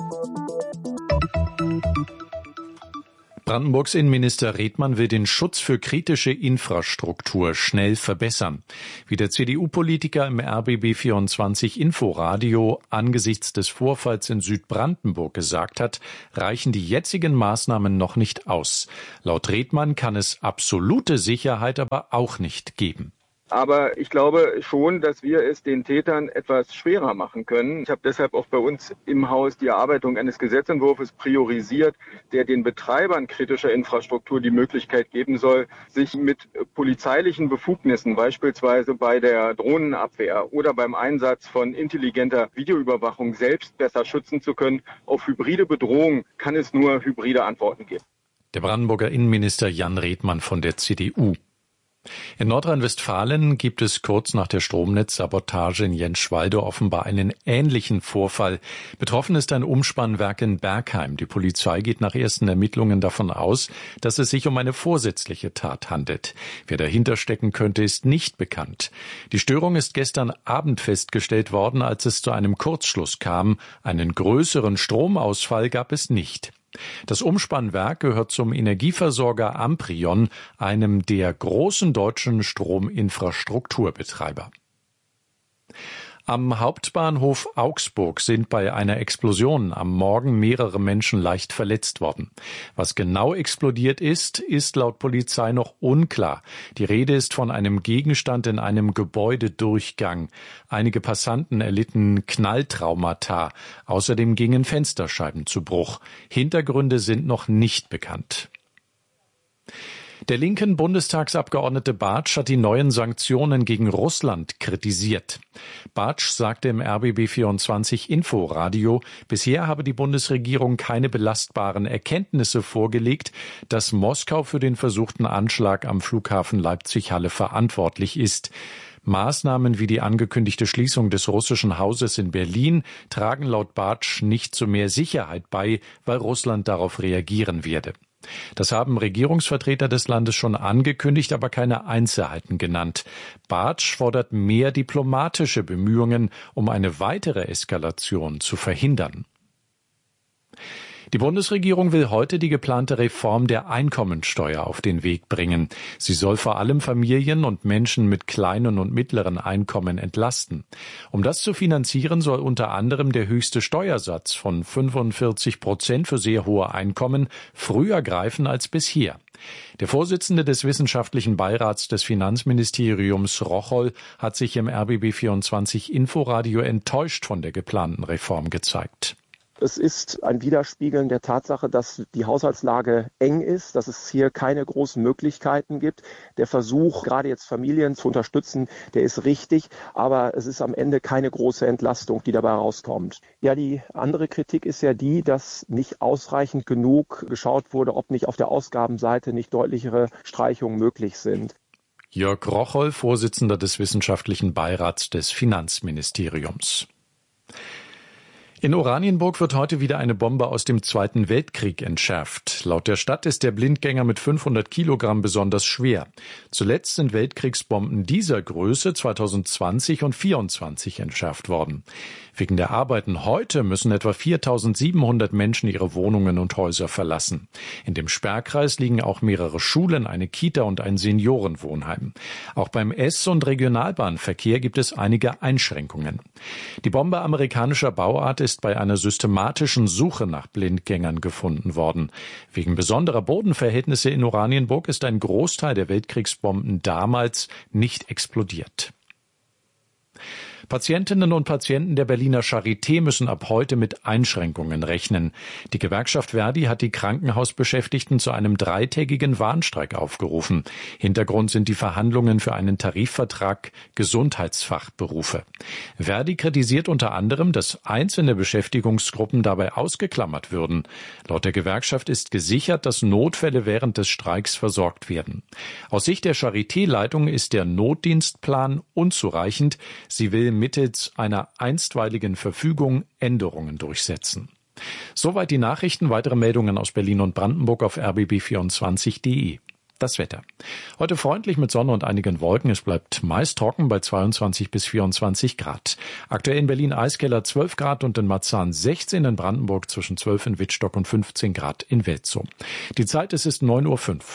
Brandenburgs Innenminister Redmann will den Schutz für kritische Infrastruktur schnell verbessern. Wie der CDU-Politiker im RBB 24 Inforadio angesichts des Vorfalls in Südbrandenburg gesagt hat, reichen die jetzigen Maßnahmen noch nicht aus. Laut Redmann kann es absolute Sicherheit aber auch nicht geben. Aber ich glaube schon, dass wir es den Tätern etwas schwerer machen können. Ich habe deshalb auch bei uns im Haus die Erarbeitung eines Gesetzentwurfs priorisiert, der den Betreibern kritischer Infrastruktur die Möglichkeit geben soll, sich mit polizeilichen Befugnissen, beispielsweise bei der Drohnenabwehr oder beim Einsatz von intelligenter Videoüberwachung selbst besser schützen zu können. Auf hybride Bedrohung kann es nur hybride Antworten geben. Der Brandenburger Innenminister Jan Redmann von der CDU. In Nordrhein-Westfalen gibt es kurz nach der Stromnetzsabotage in Jentschwalde offenbar einen ähnlichen Vorfall. Betroffen ist ein Umspannwerk in Bergheim. Die Polizei geht nach ersten Ermittlungen davon aus, dass es sich um eine vorsätzliche Tat handelt. Wer dahinter stecken könnte, ist nicht bekannt. Die Störung ist gestern Abend festgestellt worden, als es zu einem Kurzschluss kam. Einen größeren Stromausfall gab es nicht. Das Umspannwerk gehört zum Energieversorger Amprion, einem der großen deutschen Strominfrastrukturbetreiber. Am Hauptbahnhof Augsburg sind bei einer Explosion am Morgen mehrere Menschen leicht verletzt worden. Was genau explodiert ist laut Polizei noch unklar. Die Rede ist von einem Gegenstand in einem Gebäudedurchgang. Einige Passanten erlitten Knalltraumata. Außerdem gingen Fensterscheiben zu Bruch. Hintergründe sind noch nicht bekannt. Der linken Bundestagsabgeordnete Bartsch hat die neuen Sanktionen gegen Russland kritisiert. Bartsch sagte im RBB 24 Inforadio, bisher habe die Bundesregierung keine belastbaren Erkenntnisse vorgelegt, dass Moskau für den versuchten Anschlag am Flughafen Leipzig-Halle verantwortlich ist. Maßnahmen wie die angekündigte Schließung des russischen Hauses in Berlin tragen laut Bartsch nicht zu mehr Sicherheit bei, weil Russland darauf reagieren werde. Das haben Regierungsvertreter des Landes schon angekündigt, aber keine Einzelheiten genannt. Bartsch fordert mehr diplomatische Bemühungen, um eine weitere Eskalation zu verhindern. Die Bundesregierung will heute die geplante Reform der Einkommensteuer auf den Weg bringen. Sie soll vor allem Familien und Menschen mit kleinen und mittleren Einkommen entlasten. Um das zu finanzieren, soll unter anderem der höchste Steuersatz von 45% für sehr hohe Einkommen früher greifen als bisher. Der Vorsitzende des Wissenschaftlichen Beirats des Finanzministeriums Rocholl hat sich im RBB 24 Inforadio enttäuscht von der geplanten Reform gezeigt. Es ist ein Widerspiegeln der Tatsache, dass die Haushaltslage eng ist, dass es hier keine großen Möglichkeiten gibt. Der Versuch, gerade jetzt Familien zu unterstützen, der ist richtig, aber es ist am Ende keine große Entlastung, die dabei rauskommt. Ja, die andere Kritik ist ja die, dass nicht ausreichend genug geschaut wurde, ob nicht auf der Ausgabenseite nicht deutlichere Streichungen möglich sind. Jörg Rocholl, Vorsitzender des Wissenschaftlichen Beirats des Finanzministeriums. In Oranienburg wird heute wieder eine Bombe aus dem Zweiten Weltkrieg entschärft. Laut der Stadt ist der Blindgänger mit 500 Kilogramm besonders schwer. Zuletzt sind Weltkriegsbomben dieser Größe 2020 und 2024 entschärft worden. Wegen der Arbeiten heute müssen etwa 4.700 Menschen ihre Wohnungen und Häuser verlassen. In dem Sperrkreis liegen auch mehrere Schulen, eine Kita und ein Seniorenwohnheim. Auch beim S- und Regionalbahnverkehr gibt es einige Einschränkungen. Die Bombe amerikanischer Bauart ist bei einer systematischen Suche nach Blindgängern gefunden worden. Wegen besonderer Bodenverhältnisse in Oranienburg ist ein Großteil der Weltkriegsbomben damals nicht explodiert. Patientinnen und Patienten der Berliner Charité müssen ab heute mit Einschränkungen rechnen. Die Gewerkschaft Verdi hat die Krankenhausbeschäftigten zu einem 3-tägigen Warnstreik aufgerufen. Hintergrund sind die Verhandlungen für einen Tarifvertrag Gesundheitsfachberufe. Verdi kritisiert unter anderem, dass einzelne Beschäftigungsgruppen dabei ausgeklammert würden. Laut der Gewerkschaft ist gesichert, dass Notfälle während des Streiks versorgt werden. Aus Sicht der Charité-Leitung ist der Notdienstplan unzureichend. Sie will mittels einer einstweiligen Verfügung Änderungen durchsetzen. Soweit die Nachrichten. Weitere Meldungen aus Berlin und Brandenburg auf rbb24.de. Das Wetter. Heute freundlich mit Sonne und einigen Wolken. Es bleibt meist trocken bei 22 bis 24 Grad. Aktuell in Berlin Eiskeller 12 Grad und in Marzahn 16, in Brandenburg zwischen 12 in Wittstock und 15 Grad in Welzow. Die Zeit ist 9:05 Uhr.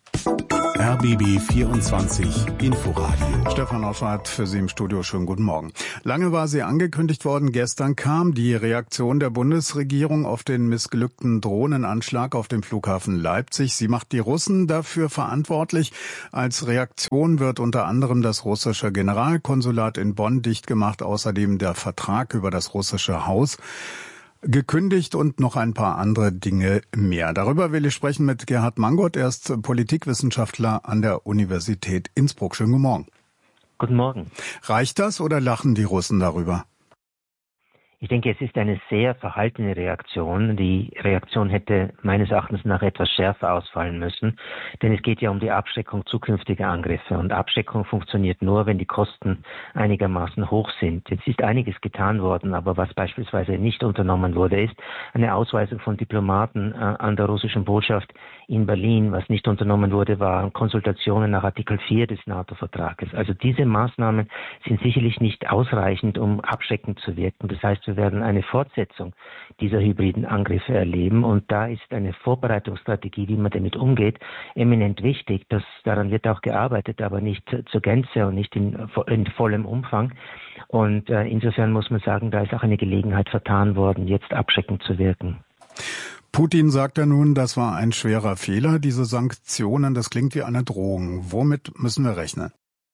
RBB 24 Inforadio. Stefan Oschwart für Sie im Studio. Schönen guten Morgen. Lange war sie angekündigt worden. Gestern kam die Reaktion der Bundesregierung auf den missglückten Drohnenanschlag auf dem Flughafen Leipzig. Sie macht die Russen dafür verantwortlich. Als Reaktion wird unter anderem das russische Generalkonsulat in Bonn dicht gemacht. Außerdem der Vertrag über das russische Haus gekündigt und noch ein paar andere Dinge mehr. Darüber will ich sprechen mit Gerhard Mangold. Er ist Politikwissenschaftler an der Universität Innsbruck. Schönen guten Morgen. Guten Morgen. Reicht das oder lachen die Russen darüber? Ich denke, es ist eine sehr verhaltene Reaktion. Die Reaktion hätte meines Erachtens nach etwas schärfer ausfallen müssen, denn es geht ja um die Abschreckung zukünftiger Angriffe. Und Abschreckung funktioniert nur, wenn die Kosten einigermaßen hoch sind. Jetzt ist einiges getan worden, aber was beispielsweise nicht unternommen wurde, ist eine Ausweisung von Diplomaten an der russischen Botschaft in Berlin. Was nicht unternommen wurde, waren Konsultationen nach Artikel 4 des NATO-Vertrages. Also diese Maßnahmen sind sicherlich nicht ausreichend, um abschreckend zu wirken. Das heißt, wir werden eine Fortsetzung dieser hybriden Angriffe erleben. Und da ist eine Vorbereitungsstrategie, wie man damit umgeht, eminent wichtig. Daran wird auch gearbeitet, aber nicht zur Gänze und nicht in vollem Umfang. Und insofern muss man sagen, da ist auch eine Gelegenheit vertan worden, jetzt abschreckend zu wirken. Putin sagt ja nun, das war ein schwerer Fehler, diese Sanktionen. Das klingt wie eine Drohung. Womit müssen wir rechnen?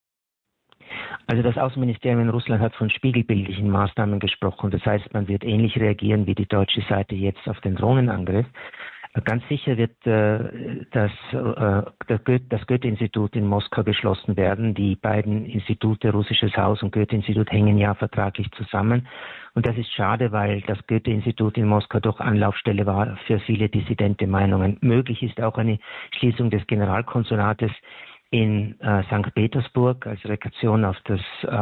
Also das Außenministerium in Russland hat von spiegelbildlichen Maßnahmen gesprochen. Das heißt, man wird ähnlich reagieren wie die deutsche Seite jetzt auf den Drohnenangriff. Ganz sicher wird das Goethe-Institut in Moskau geschlossen werden. Die beiden Institute, Russisches Haus und Goethe-Institut, hängen ja vertraglich zusammen. Und das ist schade, weil das Goethe-Institut in Moskau doch Anlaufstelle war für viele dissidente Meinungen. Möglich ist auch eine Schließung des Generalkonsulates in St. Petersburg als Reaktion auf das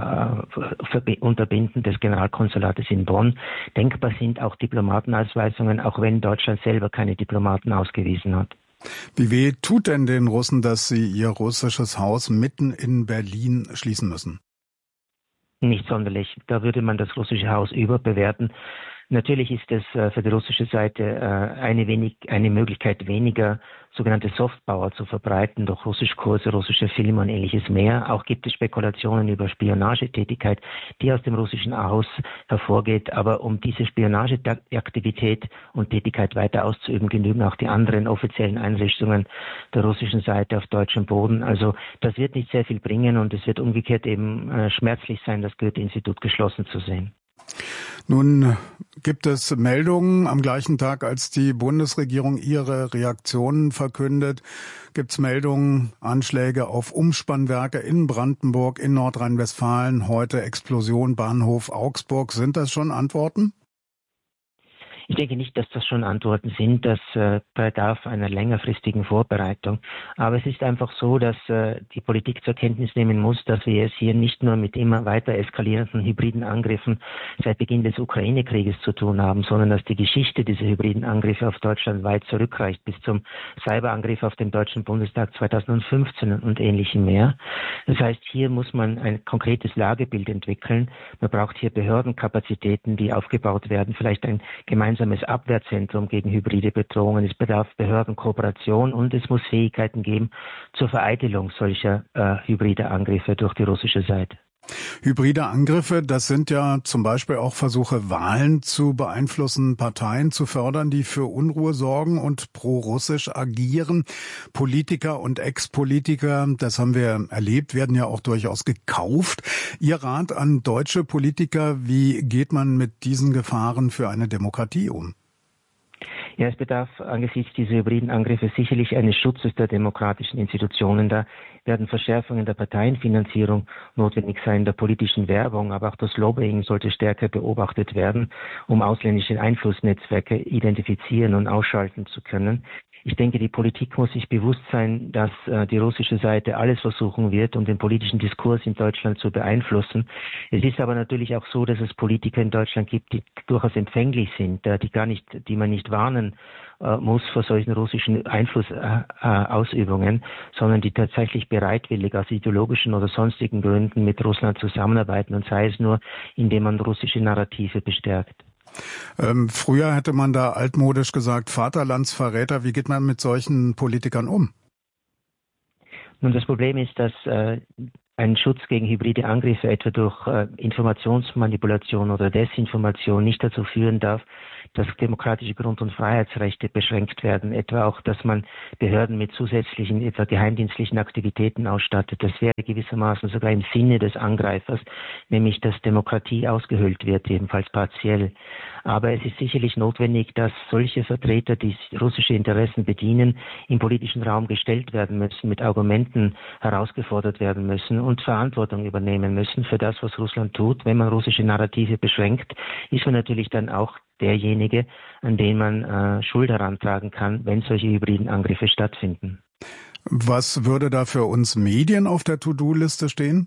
Unterbinden des Generalkonsulates in Bonn. Denkbar sind auch Diplomatenausweisungen, auch wenn Deutschland selber keine Diplomaten ausgewiesen hat. Wie weh tut denn den Russen, dass sie ihr russisches Haus mitten in Berlin schließen müssen? Nicht sonderlich. Da würde man das russische Haus überbewerten. Natürlich ist es für die russische Seite eine Möglichkeit weniger, sogenannte Softpower zu verbreiten durch Russischkurse, russische Filme und ähnliches mehr. Auch gibt es Spekulationen über Spionagetätigkeit, die aus dem russischen Haus hervorgeht. Aber um diese Spionageaktivität und Tätigkeit weiter auszuüben, genügen auch die anderen offiziellen Einrichtungen der russischen Seite auf deutschem Boden. Also das wird nicht sehr viel bringen und es wird umgekehrt eben schmerzlich sein, das Goethe-Institut geschlossen zu sehen. Nun gibt es Meldungen am gleichen Tag, als die Bundesregierung ihre Reaktionen verkündet, gibt es Meldungen, Anschläge auf Umspannwerke in Brandenburg, in Nordrhein-Westfalen, heute Explosion, Bahnhof Augsburg. Sind das schon Antworten? Ich denke nicht, dass das schon Antworten sind. Das bedarf einer längerfristigen Vorbereitung. Aber es ist einfach so, dass die Politik zur Kenntnis nehmen muss, dass wir es hier nicht nur mit immer weiter eskalierenden hybriden Angriffen seit Beginn des Ukraine-Krieges zu tun haben, sondern dass die Geschichte dieser hybriden Angriffe auf Deutschland weit zurückreicht, bis zum Cyberangriff auf den Deutschen Bundestag 2015 und ähnlichem mehr. Das heißt, hier muss man ein konkretes Lagebild entwickeln. Man braucht hier Behördenkapazitäten, die aufgebaut werden, vielleicht ein gemeinsames Abwehrzentrum gegen hybride Bedrohungen. Es bedarf Behördenkooperation und es muss Fähigkeiten geben zur Vereitelung solcher hybrider Angriffe durch die russische Seite. Hybride Angriffe, das sind ja zum Beispiel auch Versuche, Wahlen zu beeinflussen, Parteien zu fördern, die für Unruhe sorgen und pro-russisch agieren. Politiker und Ex-Politiker, das haben wir erlebt, werden ja auch durchaus gekauft. Ihr Rat an deutsche Politiker, wie geht man mit diesen Gefahren für eine Demokratie um? Ja, es bedarf angesichts dieser hybriden Angriffe sicherlich eines Schutzes der demokratischen Institutionen. Da werden Verschärfungen der Parteienfinanzierung notwendig sein, der politischen Werbung, aber auch das Lobbying sollte stärker beobachtet werden, um ausländische Einflussnetzwerke identifizieren und ausschalten zu können. Ich denke, die Politik muss sich bewusst sein, dass die russische Seite alles versuchen wird, um den politischen Diskurs in Deutschland zu beeinflussen. Es ist aber natürlich auch so, dass es Politiker in Deutschland gibt, die durchaus empfänglich sind, die man nicht warnen muss vor solchen russischen Einflussausübungen, sondern die tatsächlich bereitwillig aus ideologischen oder sonstigen Gründen mit Russland zusammenarbeiten, und sei es nur, indem man russische Narrative bestärkt. Früher hätte man da altmodisch gesagt, Vaterlandsverräter. Wie geht man mit solchen Politikern um? Nun, das Problem ist, dass ein Schutz gegen hybride Angriffe etwa durch Informationsmanipulation oder Desinformation nicht dazu führen darf, dass demokratische Grund- und Freiheitsrechte beschränkt werden, etwa auch, dass man Behörden mit zusätzlichen, etwa geheimdienstlichen Aktivitäten ausstattet. Das wäre gewissermaßen sogar im Sinne des Angreifers, nämlich dass Demokratie ausgehöhlt wird, ebenfalls partiell. Aber es ist sicherlich notwendig, dass solche Vertreter, die russische Interessen bedienen, im politischen Raum gestellt werden müssen, mit Argumenten herausgefordert werden müssen und Verantwortung übernehmen müssen für das, was Russland tut. Wenn man russische Narrative beschränkt, ist man natürlich dann auch derjenige, an den man Schuld herantragen kann, wenn solche hybriden Angriffe stattfinden. Was würde da für uns Medien auf der To-Do-Liste stehen?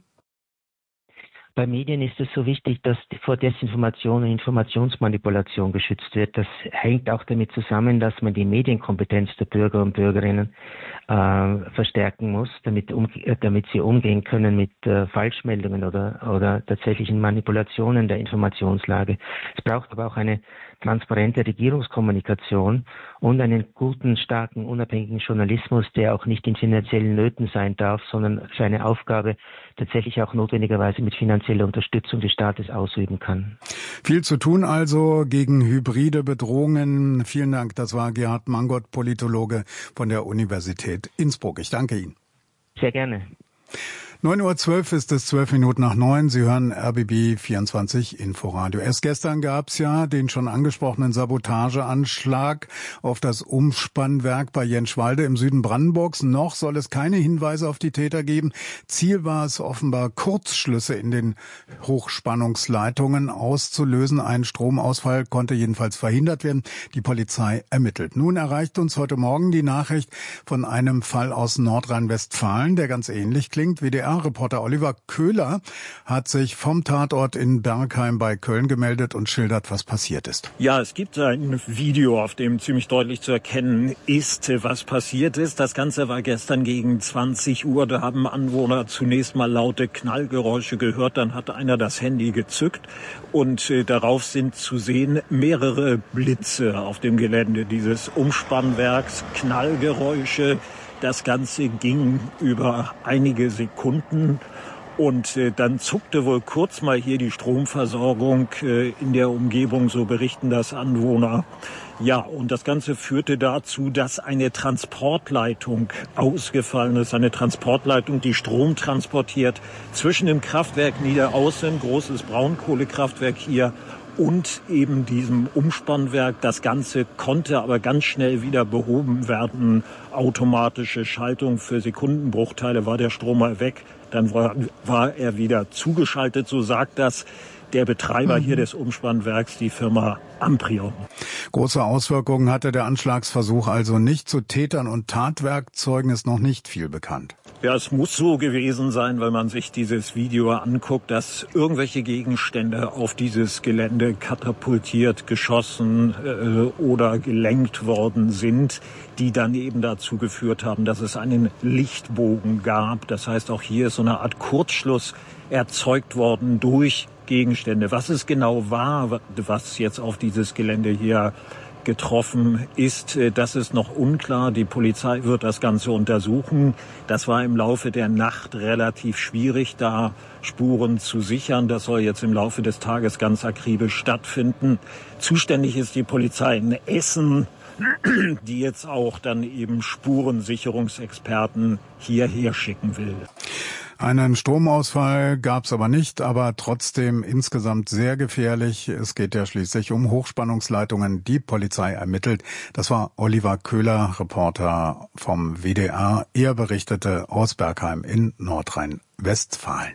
Bei Medien ist es so wichtig, dass vor Desinformation und Informationsmanipulation geschützt wird. Das hängt auch damit zusammen, dass man die Medienkompetenz der Bürger und Bürgerinnen verstärken muss, damit sie umgehen können mit Falschmeldungen oder tatsächlichen Manipulationen der Informationslage. Es braucht aber auch eine transparente Regierungskommunikation und einen guten, starken, unabhängigen Journalismus, der auch nicht in finanziellen Nöten sein darf, sondern seine Aufgabe tatsächlich auch notwendigerweise mit finanzieller Unterstützung des Staates ausüben kann. Viel zu tun also gegen hybride Bedrohungen. Vielen Dank. Das war Gerhard Mangott, Politologe von der Universität Innsbruck. Ich danke Ihnen. Sehr gerne. 9:12 ist es, 9:12. Sie hören RBB 24 Inforadio. Erst gestern gab's ja den schon angesprochenen Sabotageanschlag auf das Umspannwerk bei Jenschwalde im Süden Brandenburgs. Noch soll es keine Hinweise auf die Täter geben. Ziel war es offenbar, Kurzschlüsse in den Hochspannungsleitungen auszulösen. Ein Stromausfall konnte jedenfalls verhindert werden. Die Polizei ermittelt. Nun erreicht uns heute Morgen die Nachricht von einem Fall aus Nordrhein-Westfalen, der ganz ähnlich klingt. WDR-Reporter Oliver Köhler hat sich vom Tatort in Bergheim bei Köln gemeldet und schildert, was passiert ist. Ja, es gibt ein Video, auf dem ziemlich deutlich zu erkennen ist, was passiert ist. Das Ganze war gestern gegen 20 Uhr. Da haben Anwohner zunächst mal laute Knallgeräusche gehört. Dann hat einer das Handy gezückt und darauf sind zu sehen mehrere Blitze auf dem Gelände dieses Umspannwerks, Knallgeräusche. Das Ganze ging über einige Sekunden und dann zuckte wohl kurz mal hier die Stromversorgung in der Umgebung, so berichten das Anwohner. Ja, und das Ganze führte dazu, dass eine Transportleitung ausgefallen ist. Eine Transportleitung, die Strom transportiert zwischen dem Kraftwerk Niederaußen, großes Braunkohlekraftwerk hier, und eben diesem Umspannwerk. Das Ganze konnte aber ganz schnell wieder behoben werden. Automatische Schaltung für Sekundenbruchteile, war der Strom mal weg. Dann war er wieder zugeschaltet, so sagt das der Betreiber hier des Umspannwerks, die Firma Amprion. Große Auswirkungen hatte der Anschlagsversuch also nicht. Zu Tätern und Tatwerkzeugen ist noch nicht viel bekannt. Ja, es muss so gewesen sein, wenn man sich dieses Video anguckt, dass irgendwelche Gegenstände auf dieses Gelände katapultiert, geschossen oder gelenkt worden sind, die dann eben dazu geführt haben, dass es einen Lichtbogen gab. Das heißt, auch hier ist so eine Art Kurzschluss erzeugt worden durch Gegenstände. Was es genau war, was jetzt auf dieses Gelände hier getroffen ist, das ist noch unklar. Die Polizei wird das Ganze untersuchen. Das war im Laufe der Nacht relativ schwierig, da Spuren zu sichern. Das soll jetzt im Laufe des Tages ganz akribisch stattfinden. Zuständig ist die Polizei in Essen, die jetzt auch dann eben Spurensicherungsexperten hierher schicken will. Einen Stromausfall gab's aber nicht, aber trotzdem insgesamt sehr gefährlich. Es geht ja schließlich um Hochspannungsleitungen. Die Polizei ermittelt. Das war Oliver Köhler, Reporter vom WDR. Er berichtete aus Bergheim in Nordrhein-Westfalen.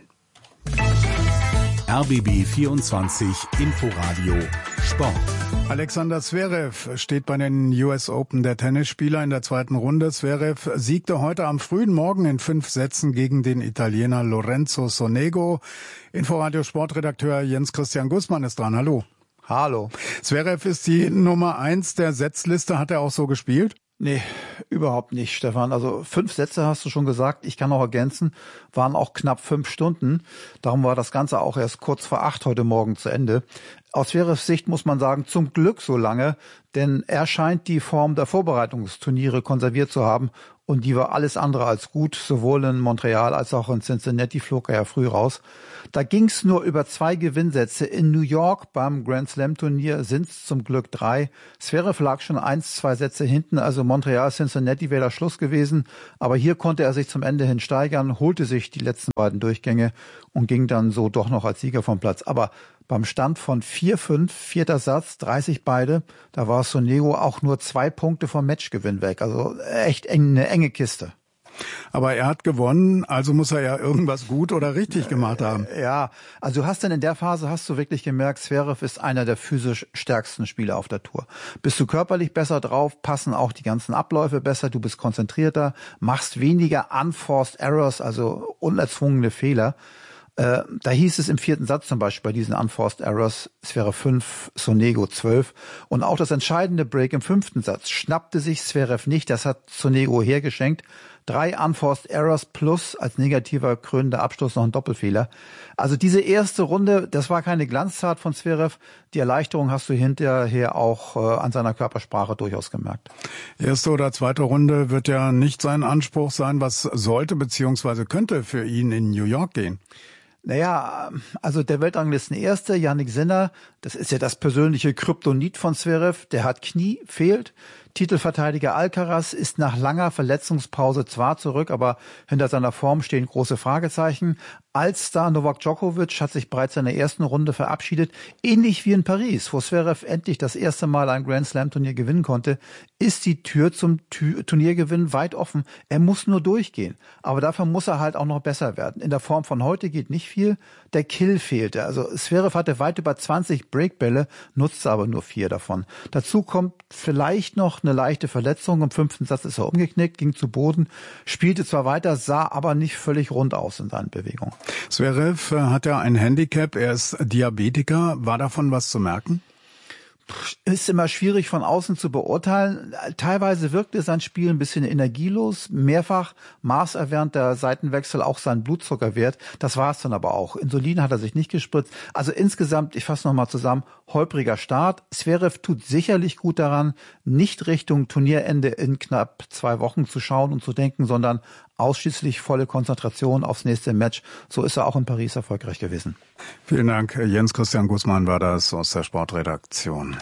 RBB 24 Inforadio Sport. Alexander Zverev steht bei den US Open, der Tennisspieler in der zweiten Runde. Zverev siegte heute am frühen Morgen in 5 Sätzen gegen den Italiener Lorenzo Sonego. Inforadio Sportredakteur Jens Christian Gussmann ist dran. Hallo. Hallo. Zverev ist die Nummer 1 der Setzliste. Hat er auch so gespielt? Nee, überhaupt nicht, Stefan. Also 5 Sätze hast du schon gesagt. Ich kann noch ergänzen, waren auch knapp 5 Stunden. Darum war das Ganze auch erst kurz vor 8 heute Morgen zu Ende. Aus Zverevs Sicht muss man sagen, zum Glück so lange, denn er scheint die Form der Vorbereitungsturniere konserviert zu haben und die war alles andere als gut. Sowohl in Montreal als auch in Cincinnati flog er ja früh raus. Da ging's nur über 2 Gewinnsätze. In New York beim Grand Slam Turnier sind's zum Glück 3. Zverev lag schon 1-2 Sätze hinten, also Montreal, Cincinnati wäre da Schluss gewesen. Aber hier konnte er sich zum Ende hin steigern, holte sich die letzten beiden Durchgänge und ging dann so doch noch als Sieger vom Platz. Aber beim Stand von 4-5, 4. Satz, 30 beide, da war Sonego auch nur 2 Punkte vom Matchgewinn weg. Also echt eine enge Kiste. Aber er hat gewonnen, also muss er ja irgendwas gut oder richtig gemacht haben. Ja, also du hast dann in der Phase, hast du wirklich gemerkt, Zverev ist einer der physisch stärksten Spieler auf der Tour. Bist du körperlich besser drauf, passen auch die ganzen Abläufe besser, du bist konzentrierter, machst weniger unforced errors, also unerzwungene Fehler. Da hieß es im 4. Satz zum Beispiel bei diesen Unforced Errors, Zverev 5, Sonego 12. Und auch das entscheidende Break im 5. Satz schnappte sich Zverev nicht, das hat Sonego hergeschenkt. 3 Unforced Errors plus als negativer krönender Abschluss noch ein Doppelfehler. Also diese erste Runde, das war keine Glanztat von Zverev. Die Erleichterung hast du hinterher auch an seiner Körpersprache durchaus gemerkt. Erste oder zweite Runde wird ja nicht sein Anspruch sein. Was sollte bzw. könnte für ihn in New York gehen? Naja, also der Weltranglistenerste, Jannik Sinner, das ist ja das persönliche Kryptonit von Zverev, der hat Knie, fehlt. Titelverteidiger Alcaraz ist nach langer Verletzungspause zwar zurück, aber hinter seiner Form stehen große Fragezeichen. Altstar Novak Djokovic hat sich bereits in der ersten Runde verabschiedet. Ähnlich wie in Paris, wo Zverev endlich das erste Mal ein Grand Slam Turnier gewinnen konnte, ist die Tür zum Turniergewinn weit offen. Er muss nur durchgehen. Aber dafür muss er halt auch noch besser werden. In der Form von heute geht nicht viel. Der Kill fehlte. Also Zverev hatte weit über 20 Breakbälle, nutzte aber nur 4 davon. Dazu kommt vielleicht noch eine leichte Verletzung. Im 5. Satz ist er umgeknickt, ging zu Boden, spielte zwar weiter, sah aber nicht völlig rund aus in seinen Bewegungen. Zverev hat ja ein Handicap, er ist Diabetiker. War davon was zu merken? Ist immer schwierig von außen zu beurteilen. Teilweise wirkte sein Spiel ein bisschen energielos, mehrfach maßerwähnter Seitenwechsel, auch sein Blutzuckerwert. Das war es dann aber auch. Insulin hat er sich nicht gespritzt. Also insgesamt, ich fasse nochmal zusammen, holpriger Start. Zverev tut sicherlich gut daran, nicht Richtung Turnierende in knapp 2 Wochen zu schauen und zu denken, sondern ausschließlich volle Konzentration aufs nächste Match. So ist er auch in Paris erfolgreich gewesen. Vielen Dank. Jens Christian Gussmann war das aus der Sportredaktion.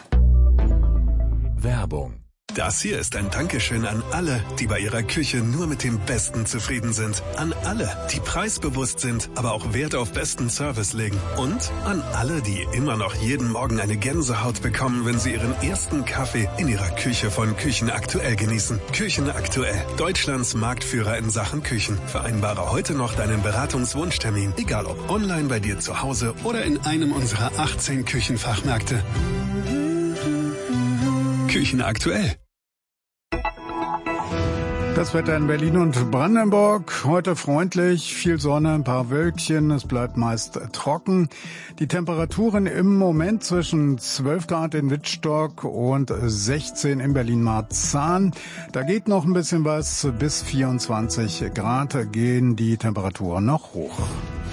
Werbung. Das hier ist ein Dankeschön an alle, die bei ihrer Küche nur mit dem Besten zufrieden sind. An alle, die preisbewusst sind, aber auch Wert auf besten Service legen. Und an alle, die immer noch jeden Morgen eine Gänsehaut bekommen, wenn sie ihren ersten Kaffee in ihrer Küche von Küchenaktuell genießen. Küchenaktuell, Deutschlands Marktführer in Sachen Küchen. Vereinbare heute noch deinen Beratungswunschtermin, egal ob online bei dir zu Hause oder in einem unserer 18 Küchenfachmärkte. Küchenaktuell. Das Wetter in Berlin und Brandenburg. Heute freundlich, viel Sonne, ein paar Wölkchen. Es bleibt meist trocken. Die Temperaturen im Moment zwischen 12 Grad in Wittstock und 16 in Berlin-Marzahn. Da geht noch ein bisschen was. Bis 24 Grad gehen die Temperaturen noch hoch.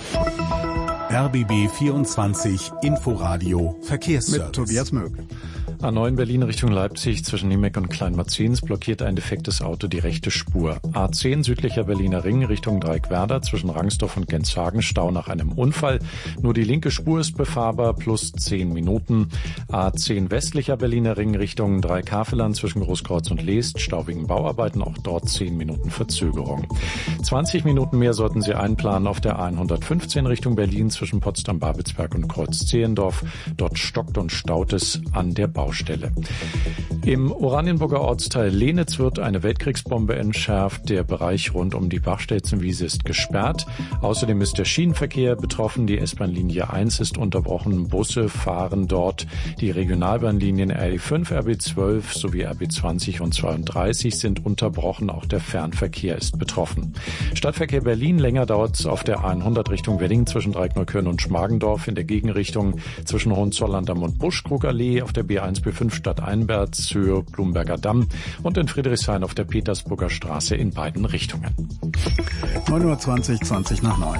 RBB 24 Inforadio Verkehrsservice. Mit Tobias Möck. A9 Berlin Richtung Leipzig zwischen Niemek und Kleinmarzins blockiert ein defektes Auto die rechte Spur. A10 südlicher Berliner Ring Richtung Dreieckwerder zwischen Rangsdorf und Genshagen Stau nach einem Unfall. Nur die linke Spur ist befahrbar plus 10 Minuten. A10 westlicher Berliner Ring Richtung Dreieckhaveland zwischen Großkreuz und Leest Stau wegen Bauarbeiten, auch dort 10 Minuten Verzögerung. 20 Minuten mehr sollten Sie einplanen auf der A115 Richtung Berlin zwischen Potsdam-Babelsberg und Kreuz-Zehlendorf. Dort stockt und staut es an der Baustelle. Im Oranienburger Ortsteil Lenitz wird eine Weltkriegsbombe entschärft. Der Bereich rund um die Bachstelzenwiese ist gesperrt. Außerdem ist der Schienenverkehr betroffen. Die S-Bahn-Linie 1 ist unterbrochen. Busse fahren dort. Die Regionalbahnlinien RB5, RB12 sowie RB20 und 32 sind unterbrochen. Auch der Fernverkehr ist betroffen. Stadtverkehr Berlin, länger dauert es auf der A100 Richtung Wedding zwischen Dreieckneukölln und Schmargendorf. In der Gegenrichtung zwischen Hohenzollern-Damm und Buschkrugallee auf der B1 B5 Stadt Einberts, Höhe Blumberger Damm und in Friedrichshain auf der Petersburger Straße in beiden Richtungen. 9:20 Uhr, 20 nach 9.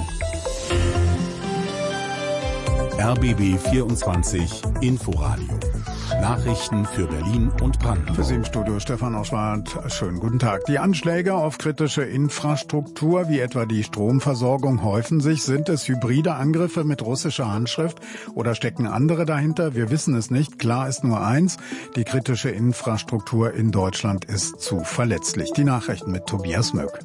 RBB 24 Inforadio. Nachrichten für Berlin und Brandenburg. Für Sie im Studio Stefan Oschwart. Schönen guten Tag. Die Anschläge auf kritische Infrastruktur, wie etwa die Stromversorgung, häufen sich. Sind es hybride Angriffe mit russischer Handschrift oder stecken andere dahinter? Wir wissen es nicht. Klar ist nur eins: Die kritische Infrastruktur in Deutschland ist zu verletzlich. Die Nachrichten mit Tobias Möck.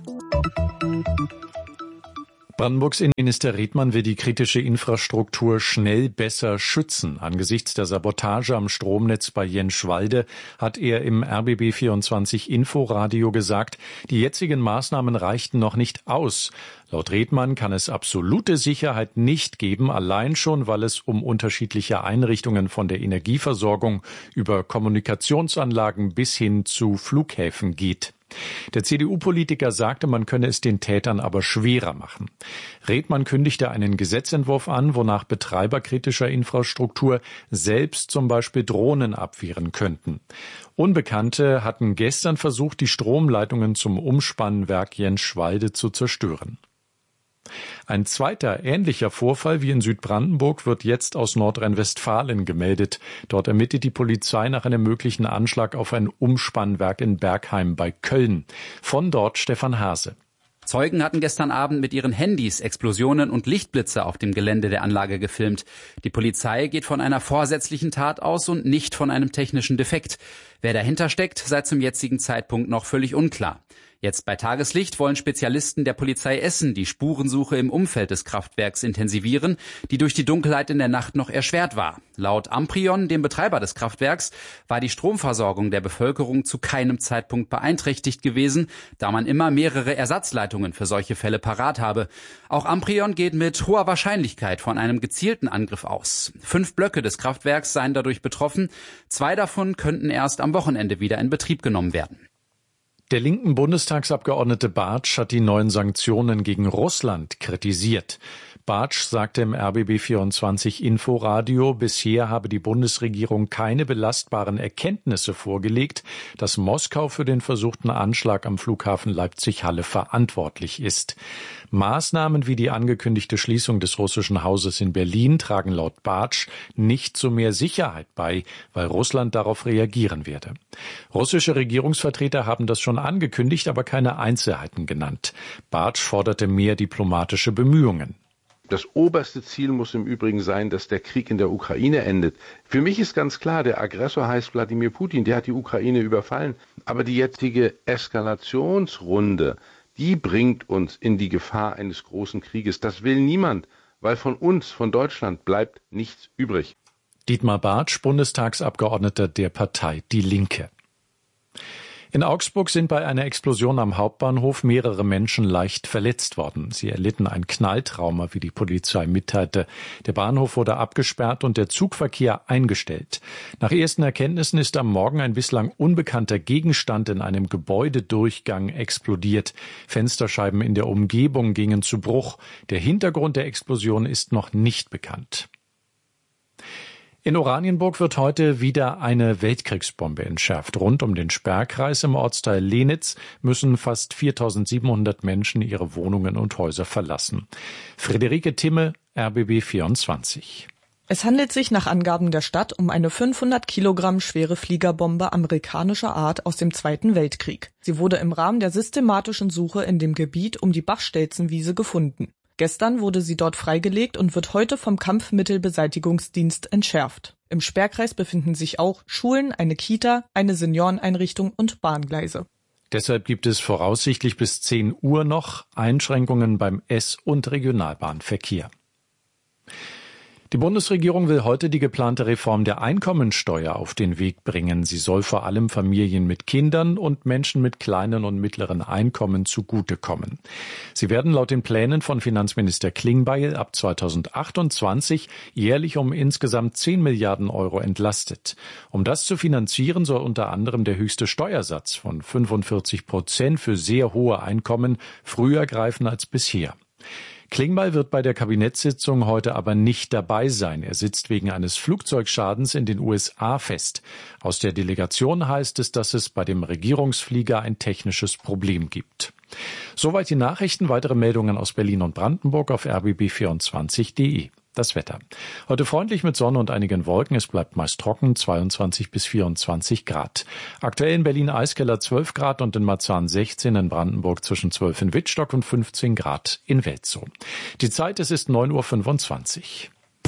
Brandenburgs Innenminister Redmann will die kritische Infrastruktur schnell besser schützen. Angesichts der Sabotage am Stromnetz bei Jenschwalde hat er im RBB 24 Inforadio gesagt, die jetzigen Maßnahmen reichten noch nicht aus. Laut Redmann kann es absolute Sicherheit nicht geben, allein schon, weil es um unterschiedliche Einrichtungen von der Energieversorgung über Kommunikationsanlagen bis hin zu Flughäfen geht. Der CDU-Politiker sagte, man könne es den Tätern aber schwerer machen. Redmann kündigte einen Gesetzentwurf an, wonach Betreiber kritischer Infrastruktur selbst zum Beispiel Drohnen abwehren könnten. Unbekannte hatten gestern versucht, die Stromleitungen zum Umspannwerk Jenschwalde zu zerstören. Ein zweiter ähnlicher Vorfall wie in Südbrandenburg wird jetzt aus Nordrhein-Westfalen gemeldet. Dort ermittelt die Polizei nach einem möglichen Anschlag auf ein Umspannwerk in Bergheim bei Köln. Von dort Stefan Hase. Zeugen hatten gestern Abend mit ihren Handys Explosionen und Lichtblitze auf dem Gelände der Anlage gefilmt. Die Polizei geht von einer vorsätzlichen Tat aus und nicht von einem technischen Defekt. Wer dahinter steckt, sei zum jetzigen Zeitpunkt noch völlig unklar. Jetzt bei Tageslicht wollen Spezialisten der Polizei Essen die Spurensuche im Umfeld des Kraftwerks intensivieren, die durch die Dunkelheit in der Nacht noch erschwert war. Laut Amprion, dem Betreiber des Kraftwerks, war die Stromversorgung der Bevölkerung zu keinem Zeitpunkt beeinträchtigt gewesen, da man immer mehrere Ersatzleitungen für solche Fälle parat habe. Auch Amprion geht mit hoher Wahrscheinlichkeit von einem gezielten Angriff aus. 5 Blöcke des Kraftwerks seien dadurch betroffen. 2 davon könnten erst am Wochenende wieder in Betrieb genommen werden. Der linken Bundestagsabgeordnete Bartsch hat die neuen Sanktionen gegen Russland kritisiert. Bartsch sagte im RBB 24 Inforadio, bisher habe die Bundesregierung keine belastbaren Erkenntnisse vorgelegt, dass Moskau für den versuchten Anschlag am Flughafen Leipzig-Halle verantwortlich ist. Maßnahmen wie die angekündigte Schließung des russischen Hauses in Berlin tragen laut Bartsch nicht zu mehr Sicherheit bei, weil Russland darauf reagieren werde. Russische Regierungsvertreter haben das schon angekündigt, aber keine Einzelheiten genannt. Bartsch forderte mehr diplomatische Bemühungen. Das oberste Ziel muss im Übrigen sein, dass der Krieg in der Ukraine endet. Für mich ist ganz klar, der Aggressor heißt Wladimir Putin, der hat die Ukraine überfallen. Aber die jetzige Eskalationsrunde, die bringt uns in die Gefahr eines großen Krieges. Das will niemand, weil von uns, von Deutschland, bleibt nichts übrig. Dietmar Bartsch, Bundestagsabgeordneter der Partei Die Linke. In Augsburg sind bei einer Explosion am Hauptbahnhof mehrere Menschen leicht verletzt worden. Sie erlitten ein Knalltrauma, wie die Polizei mitteilte. Der Bahnhof wurde abgesperrt und der Zugverkehr eingestellt. Nach ersten Erkenntnissen ist am Morgen ein bislang unbekannter Gegenstand in einem Gebäudedurchgang explodiert. Fensterscheiben in der Umgebung gingen zu Bruch. Der Hintergrund der Explosion ist noch nicht bekannt. In Oranienburg wird heute wieder eine Weltkriegsbombe entschärft. Rund um den Sperrkreis im Ortsteil Lenitz müssen fast 4.700 Menschen ihre Wohnungen und Häuser verlassen. Friederike Timme, RBB 24. Es handelt sich nach Angaben der Stadt um eine 500 Kilogramm schwere Fliegerbombe amerikanischer Art aus dem Zweiten Weltkrieg. Sie wurde im Rahmen der systematischen Suche in dem Gebiet um die Bachstelzenwiese gefunden. Gestern wurde sie dort freigelegt und wird heute vom Kampfmittelbeseitigungsdienst entschärft. Im Sperrkreis befinden sich auch Schulen, eine Kita, eine Senioreneinrichtung und Bahngleise. Deshalb gibt es voraussichtlich bis 10 Uhr noch Einschränkungen beim S- und Regionalbahnverkehr. Die Bundesregierung will heute die geplante Reform der Einkommensteuer auf den Weg bringen. Sie soll vor allem Familien mit Kindern und Menschen mit kleinen und mittleren Einkommen zugutekommen. Sie werden laut den Plänen von Finanzminister Klingbeil ab 2028 jährlich um insgesamt 10 Milliarden Euro entlastet. Um das zu finanzieren, soll unter anderem der höchste Steuersatz von 45% für sehr hohe Einkommen früher greifen als bisher. Klingbeil wird bei der Kabinettssitzung heute aber nicht dabei sein. Er sitzt wegen eines Flugzeugschadens in den USA fest. Aus der Delegation heißt es, dass es bei dem Regierungsflieger ein technisches Problem gibt. Soweit die Nachrichten. Weitere Meldungen aus Berlin und Brandenburg auf rbb24.de. Das Wetter. Heute freundlich mit Sonne und einigen Wolken. Es bleibt meist trocken, 22 bis 24 Grad. Aktuell in Berlin Eiskeller 12 Grad und in Marzahn 16, in Brandenburg zwischen 12 in Wittstock und 15 Grad in Welzow. Die Zeit, es ist 9.25 Uhr.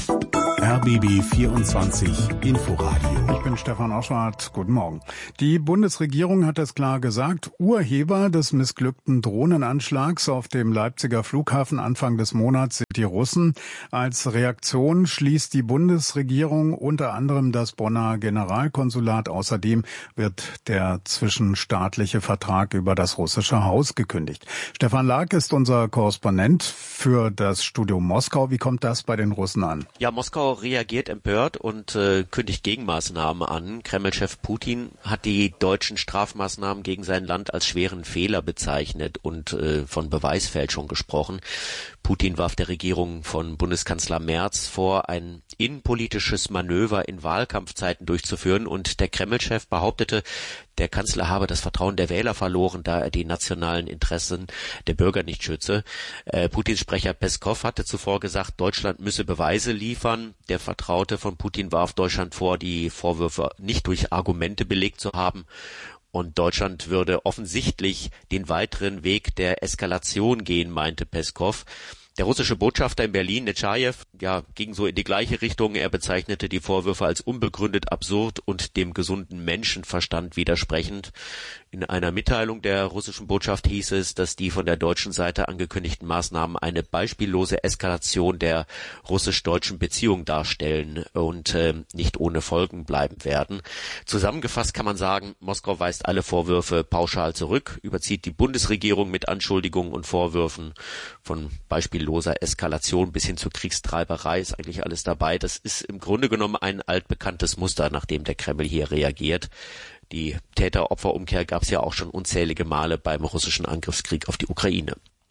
RBB 24 Inforadio. Ich bin Stefan Oschwart. Guten Morgen. Die Bundesregierung hat es klar gesagt. Urheber des missglückten Drohnenanschlags auf dem Leipziger Flughafen Anfang des Monats sind die Russen. Als Reaktion schließt die Bundesregierung unter anderem das Bonner Generalkonsulat. Außerdem wird der zwischenstaatliche Vertrag über das russische Haus gekündigt. Stefan Lag ist unser Korrespondent für das Studio Moskau. Wie kommt das bei den Russen an? Ja, Moskau reagiert empört und kündigt Gegenmaßnahmen an. Kreml-Chef Putin hat die deutschen Strafmaßnahmen gegen sein Land als schweren Fehler bezeichnet und von Beweisfälschung gesprochen. Putin warf der Regierung von Bundeskanzler Merz vor, ein innenpolitisches Manöver in Wahlkampfzeiten durchzuführen, und der Kreml-Chef behauptete, der Kanzler habe das Vertrauen der Wähler verloren, da er die nationalen Interessen der Bürger nicht schütze. Putins Sprecher Peskov hatte zuvor gesagt, Deutschland müsse Beweise liefern. Der Vertraute von Putin warf Deutschland vor, die Vorwürfe nicht durch Argumente belegt zu haben. Und Deutschland würde offensichtlich den weiteren Weg der Eskalation gehen, meinte Peskov. Der russische Botschafter in Berlin, Netschajew, ging so in die gleiche Richtung. Er bezeichnete die Vorwürfe als unbegründet, absurd und dem gesunden Menschenverstand widersprechend. In einer Mitteilung der russischen Botschaft hieß es, dass die von der deutschen Seite angekündigten Maßnahmen eine beispiellose Eskalation der russisch-deutschen Beziehung darstellen und nicht ohne Folgen bleiben werden. Zusammengefasst kann man sagen, Moskau weist alle Vorwürfe pauschal zurück, überzieht die Bundesregierung mit Anschuldigungen und Vorwürfen von beispielloser Eskalation bis hin zur Kriegstreiberei, ist eigentlich alles dabei. Das ist im Grunde genommen ein altbekanntes Muster, nachdem der Kreml hier reagiert. Die Täter-Opfer-Umkehr gab es ja auch schon unzählige Male beim russischen Angriffskrieg auf die Ukraine.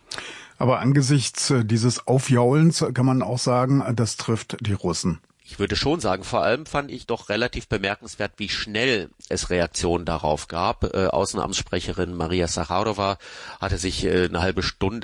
Aber angesichts dieses Aufjaulens kann man auch sagen, das trifft die Russen. Ich würde schon sagen, vor allem fand ich doch relativ bemerkenswert, wie schnell es Reaktionen darauf gab. Außenamtssprecherin Maria Sacharowa hatte sich eine halbe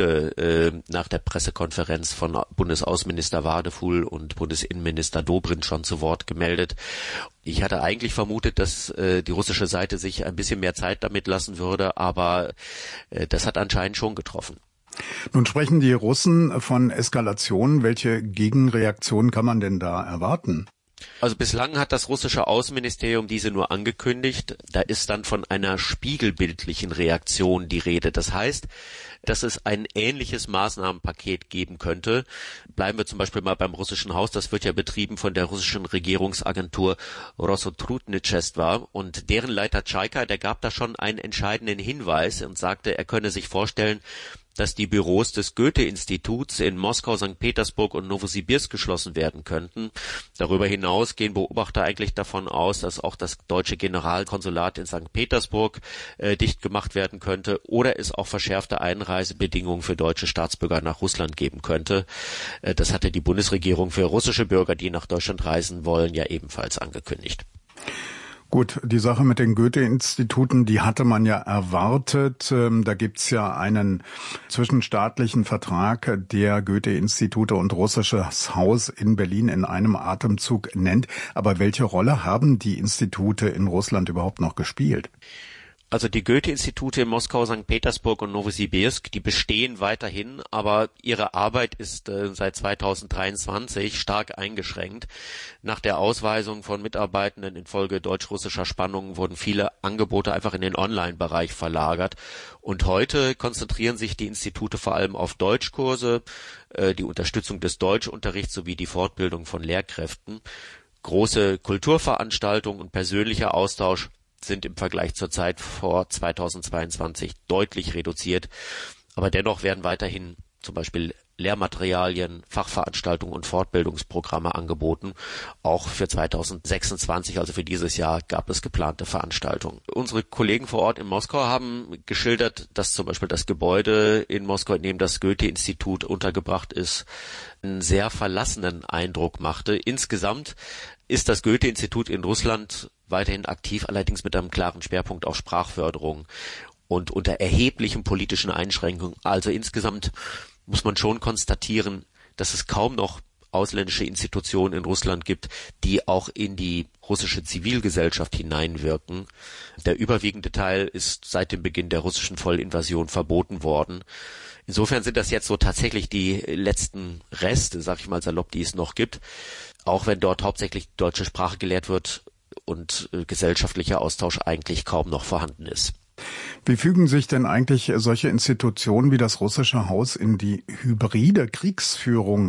Stunde nach der Pressekonferenz von Bundesaußenminister Wadefuhl und Bundesinnenminister Dobrindt schon zu Wort gemeldet. Ich hatte eigentlich vermutet, dass die russische Seite sich ein bisschen mehr Zeit damit lassen würde, aber das hat anscheinend schon getroffen. Nun sprechen die Russen von Eskalation. Welche Gegenreaktion kann man denn da erwarten? Also bislang hat das russische Außenministerium diese nur angekündigt. Da ist dann von einer spiegelbildlichen Reaktion die Rede. Das heißt, dass es ein ähnliches Maßnahmenpaket geben könnte. Bleiben wir zum Beispiel mal beim russischen Haus. Das wird ja betrieben von der russischen Regierungsagentur Rossotrudnichestva. Und deren Leiter Tschaika, der gab da schon einen entscheidenden Hinweis und sagte, er könne sich vorstellen, dass die Büros des Goethe-Instituts in Moskau, St. Petersburg und Novosibirsk geschlossen werden könnten. Darüber hinaus gehen Beobachter eigentlich davon aus, dass auch das deutsche Generalkonsulat in St. Petersburg dicht gemacht werden könnte oder es auch verschärfte Einreisebedingungen für deutsche Staatsbürger nach Russland geben könnte. Das hatte die Bundesregierung für russische Bürger, die nach Deutschland reisen wollen, ja ebenfalls angekündigt. Gut, die Sache mit den Goethe-Instituten, die hatte man ja erwartet. Da gibt's ja einen zwischenstaatlichen Vertrag, der Goethe-Institute und Russisches Haus in Berlin in einem Atemzug nennt. Aber welche Rolle haben die Institute in Russland überhaupt noch gespielt? Also die Goethe-Institute in Moskau, St. Petersburg und Novosibirsk, die bestehen weiterhin, aber ihre Arbeit ist seit 2023 stark eingeschränkt. Nach der Ausweisung von Mitarbeitenden infolge deutsch-russischer Spannungen wurden viele Angebote einfach in den Online-Bereich verlagert. Und heute konzentrieren sich die Institute vor allem auf Deutschkurse, die Unterstützung des Deutschunterrichts sowie die Fortbildung von Lehrkräften. Große Kulturveranstaltungen und persönlicher Austausch sind im Vergleich zur Zeit vor 2022 deutlich reduziert. Aber dennoch werden weiterhin zum Beispiel Lehrmaterialien, Fachveranstaltungen und Fortbildungsprogramme angeboten. Auch für 2026, also für dieses Jahr, gab es geplante Veranstaltungen. Unsere Kollegen vor Ort in Moskau haben geschildert, dass zum Beispiel das Gebäude in Moskau, in dem das Goethe-Institut untergebracht ist, einen sehr verlassenen Eindruck machte. Insgesamt ist das Goethe-Institut in Russland weiterhin aktiv, allerdings mit einem klaren Schwerpunkt auf Sprachförderung und unter erheblichen politischen Einschränkungen. Also insgesamt muss man schon konstatieren, dass es kaum noch ausländische Institutionen in Russland gibt, die auch in die russische Zivilgesellschaft hineinwirken. Der überwiegende Teil ist seit dem Beginn der russischen Vollinvasion verboten worden. Insofern sind das jetzt so tatsächlich die letzten Reste, sag ich mal salopp, die es noch gibt, auch wenn dort hauptsächlich deutsche Sprache gelehrt wird und gesellschaftlicher Austausch eigentlich kaum noch vorhanden ist. Wie fügen sich denn eigentlich solche Institutionen wie das Russische Haus in die hybride Kriegsführung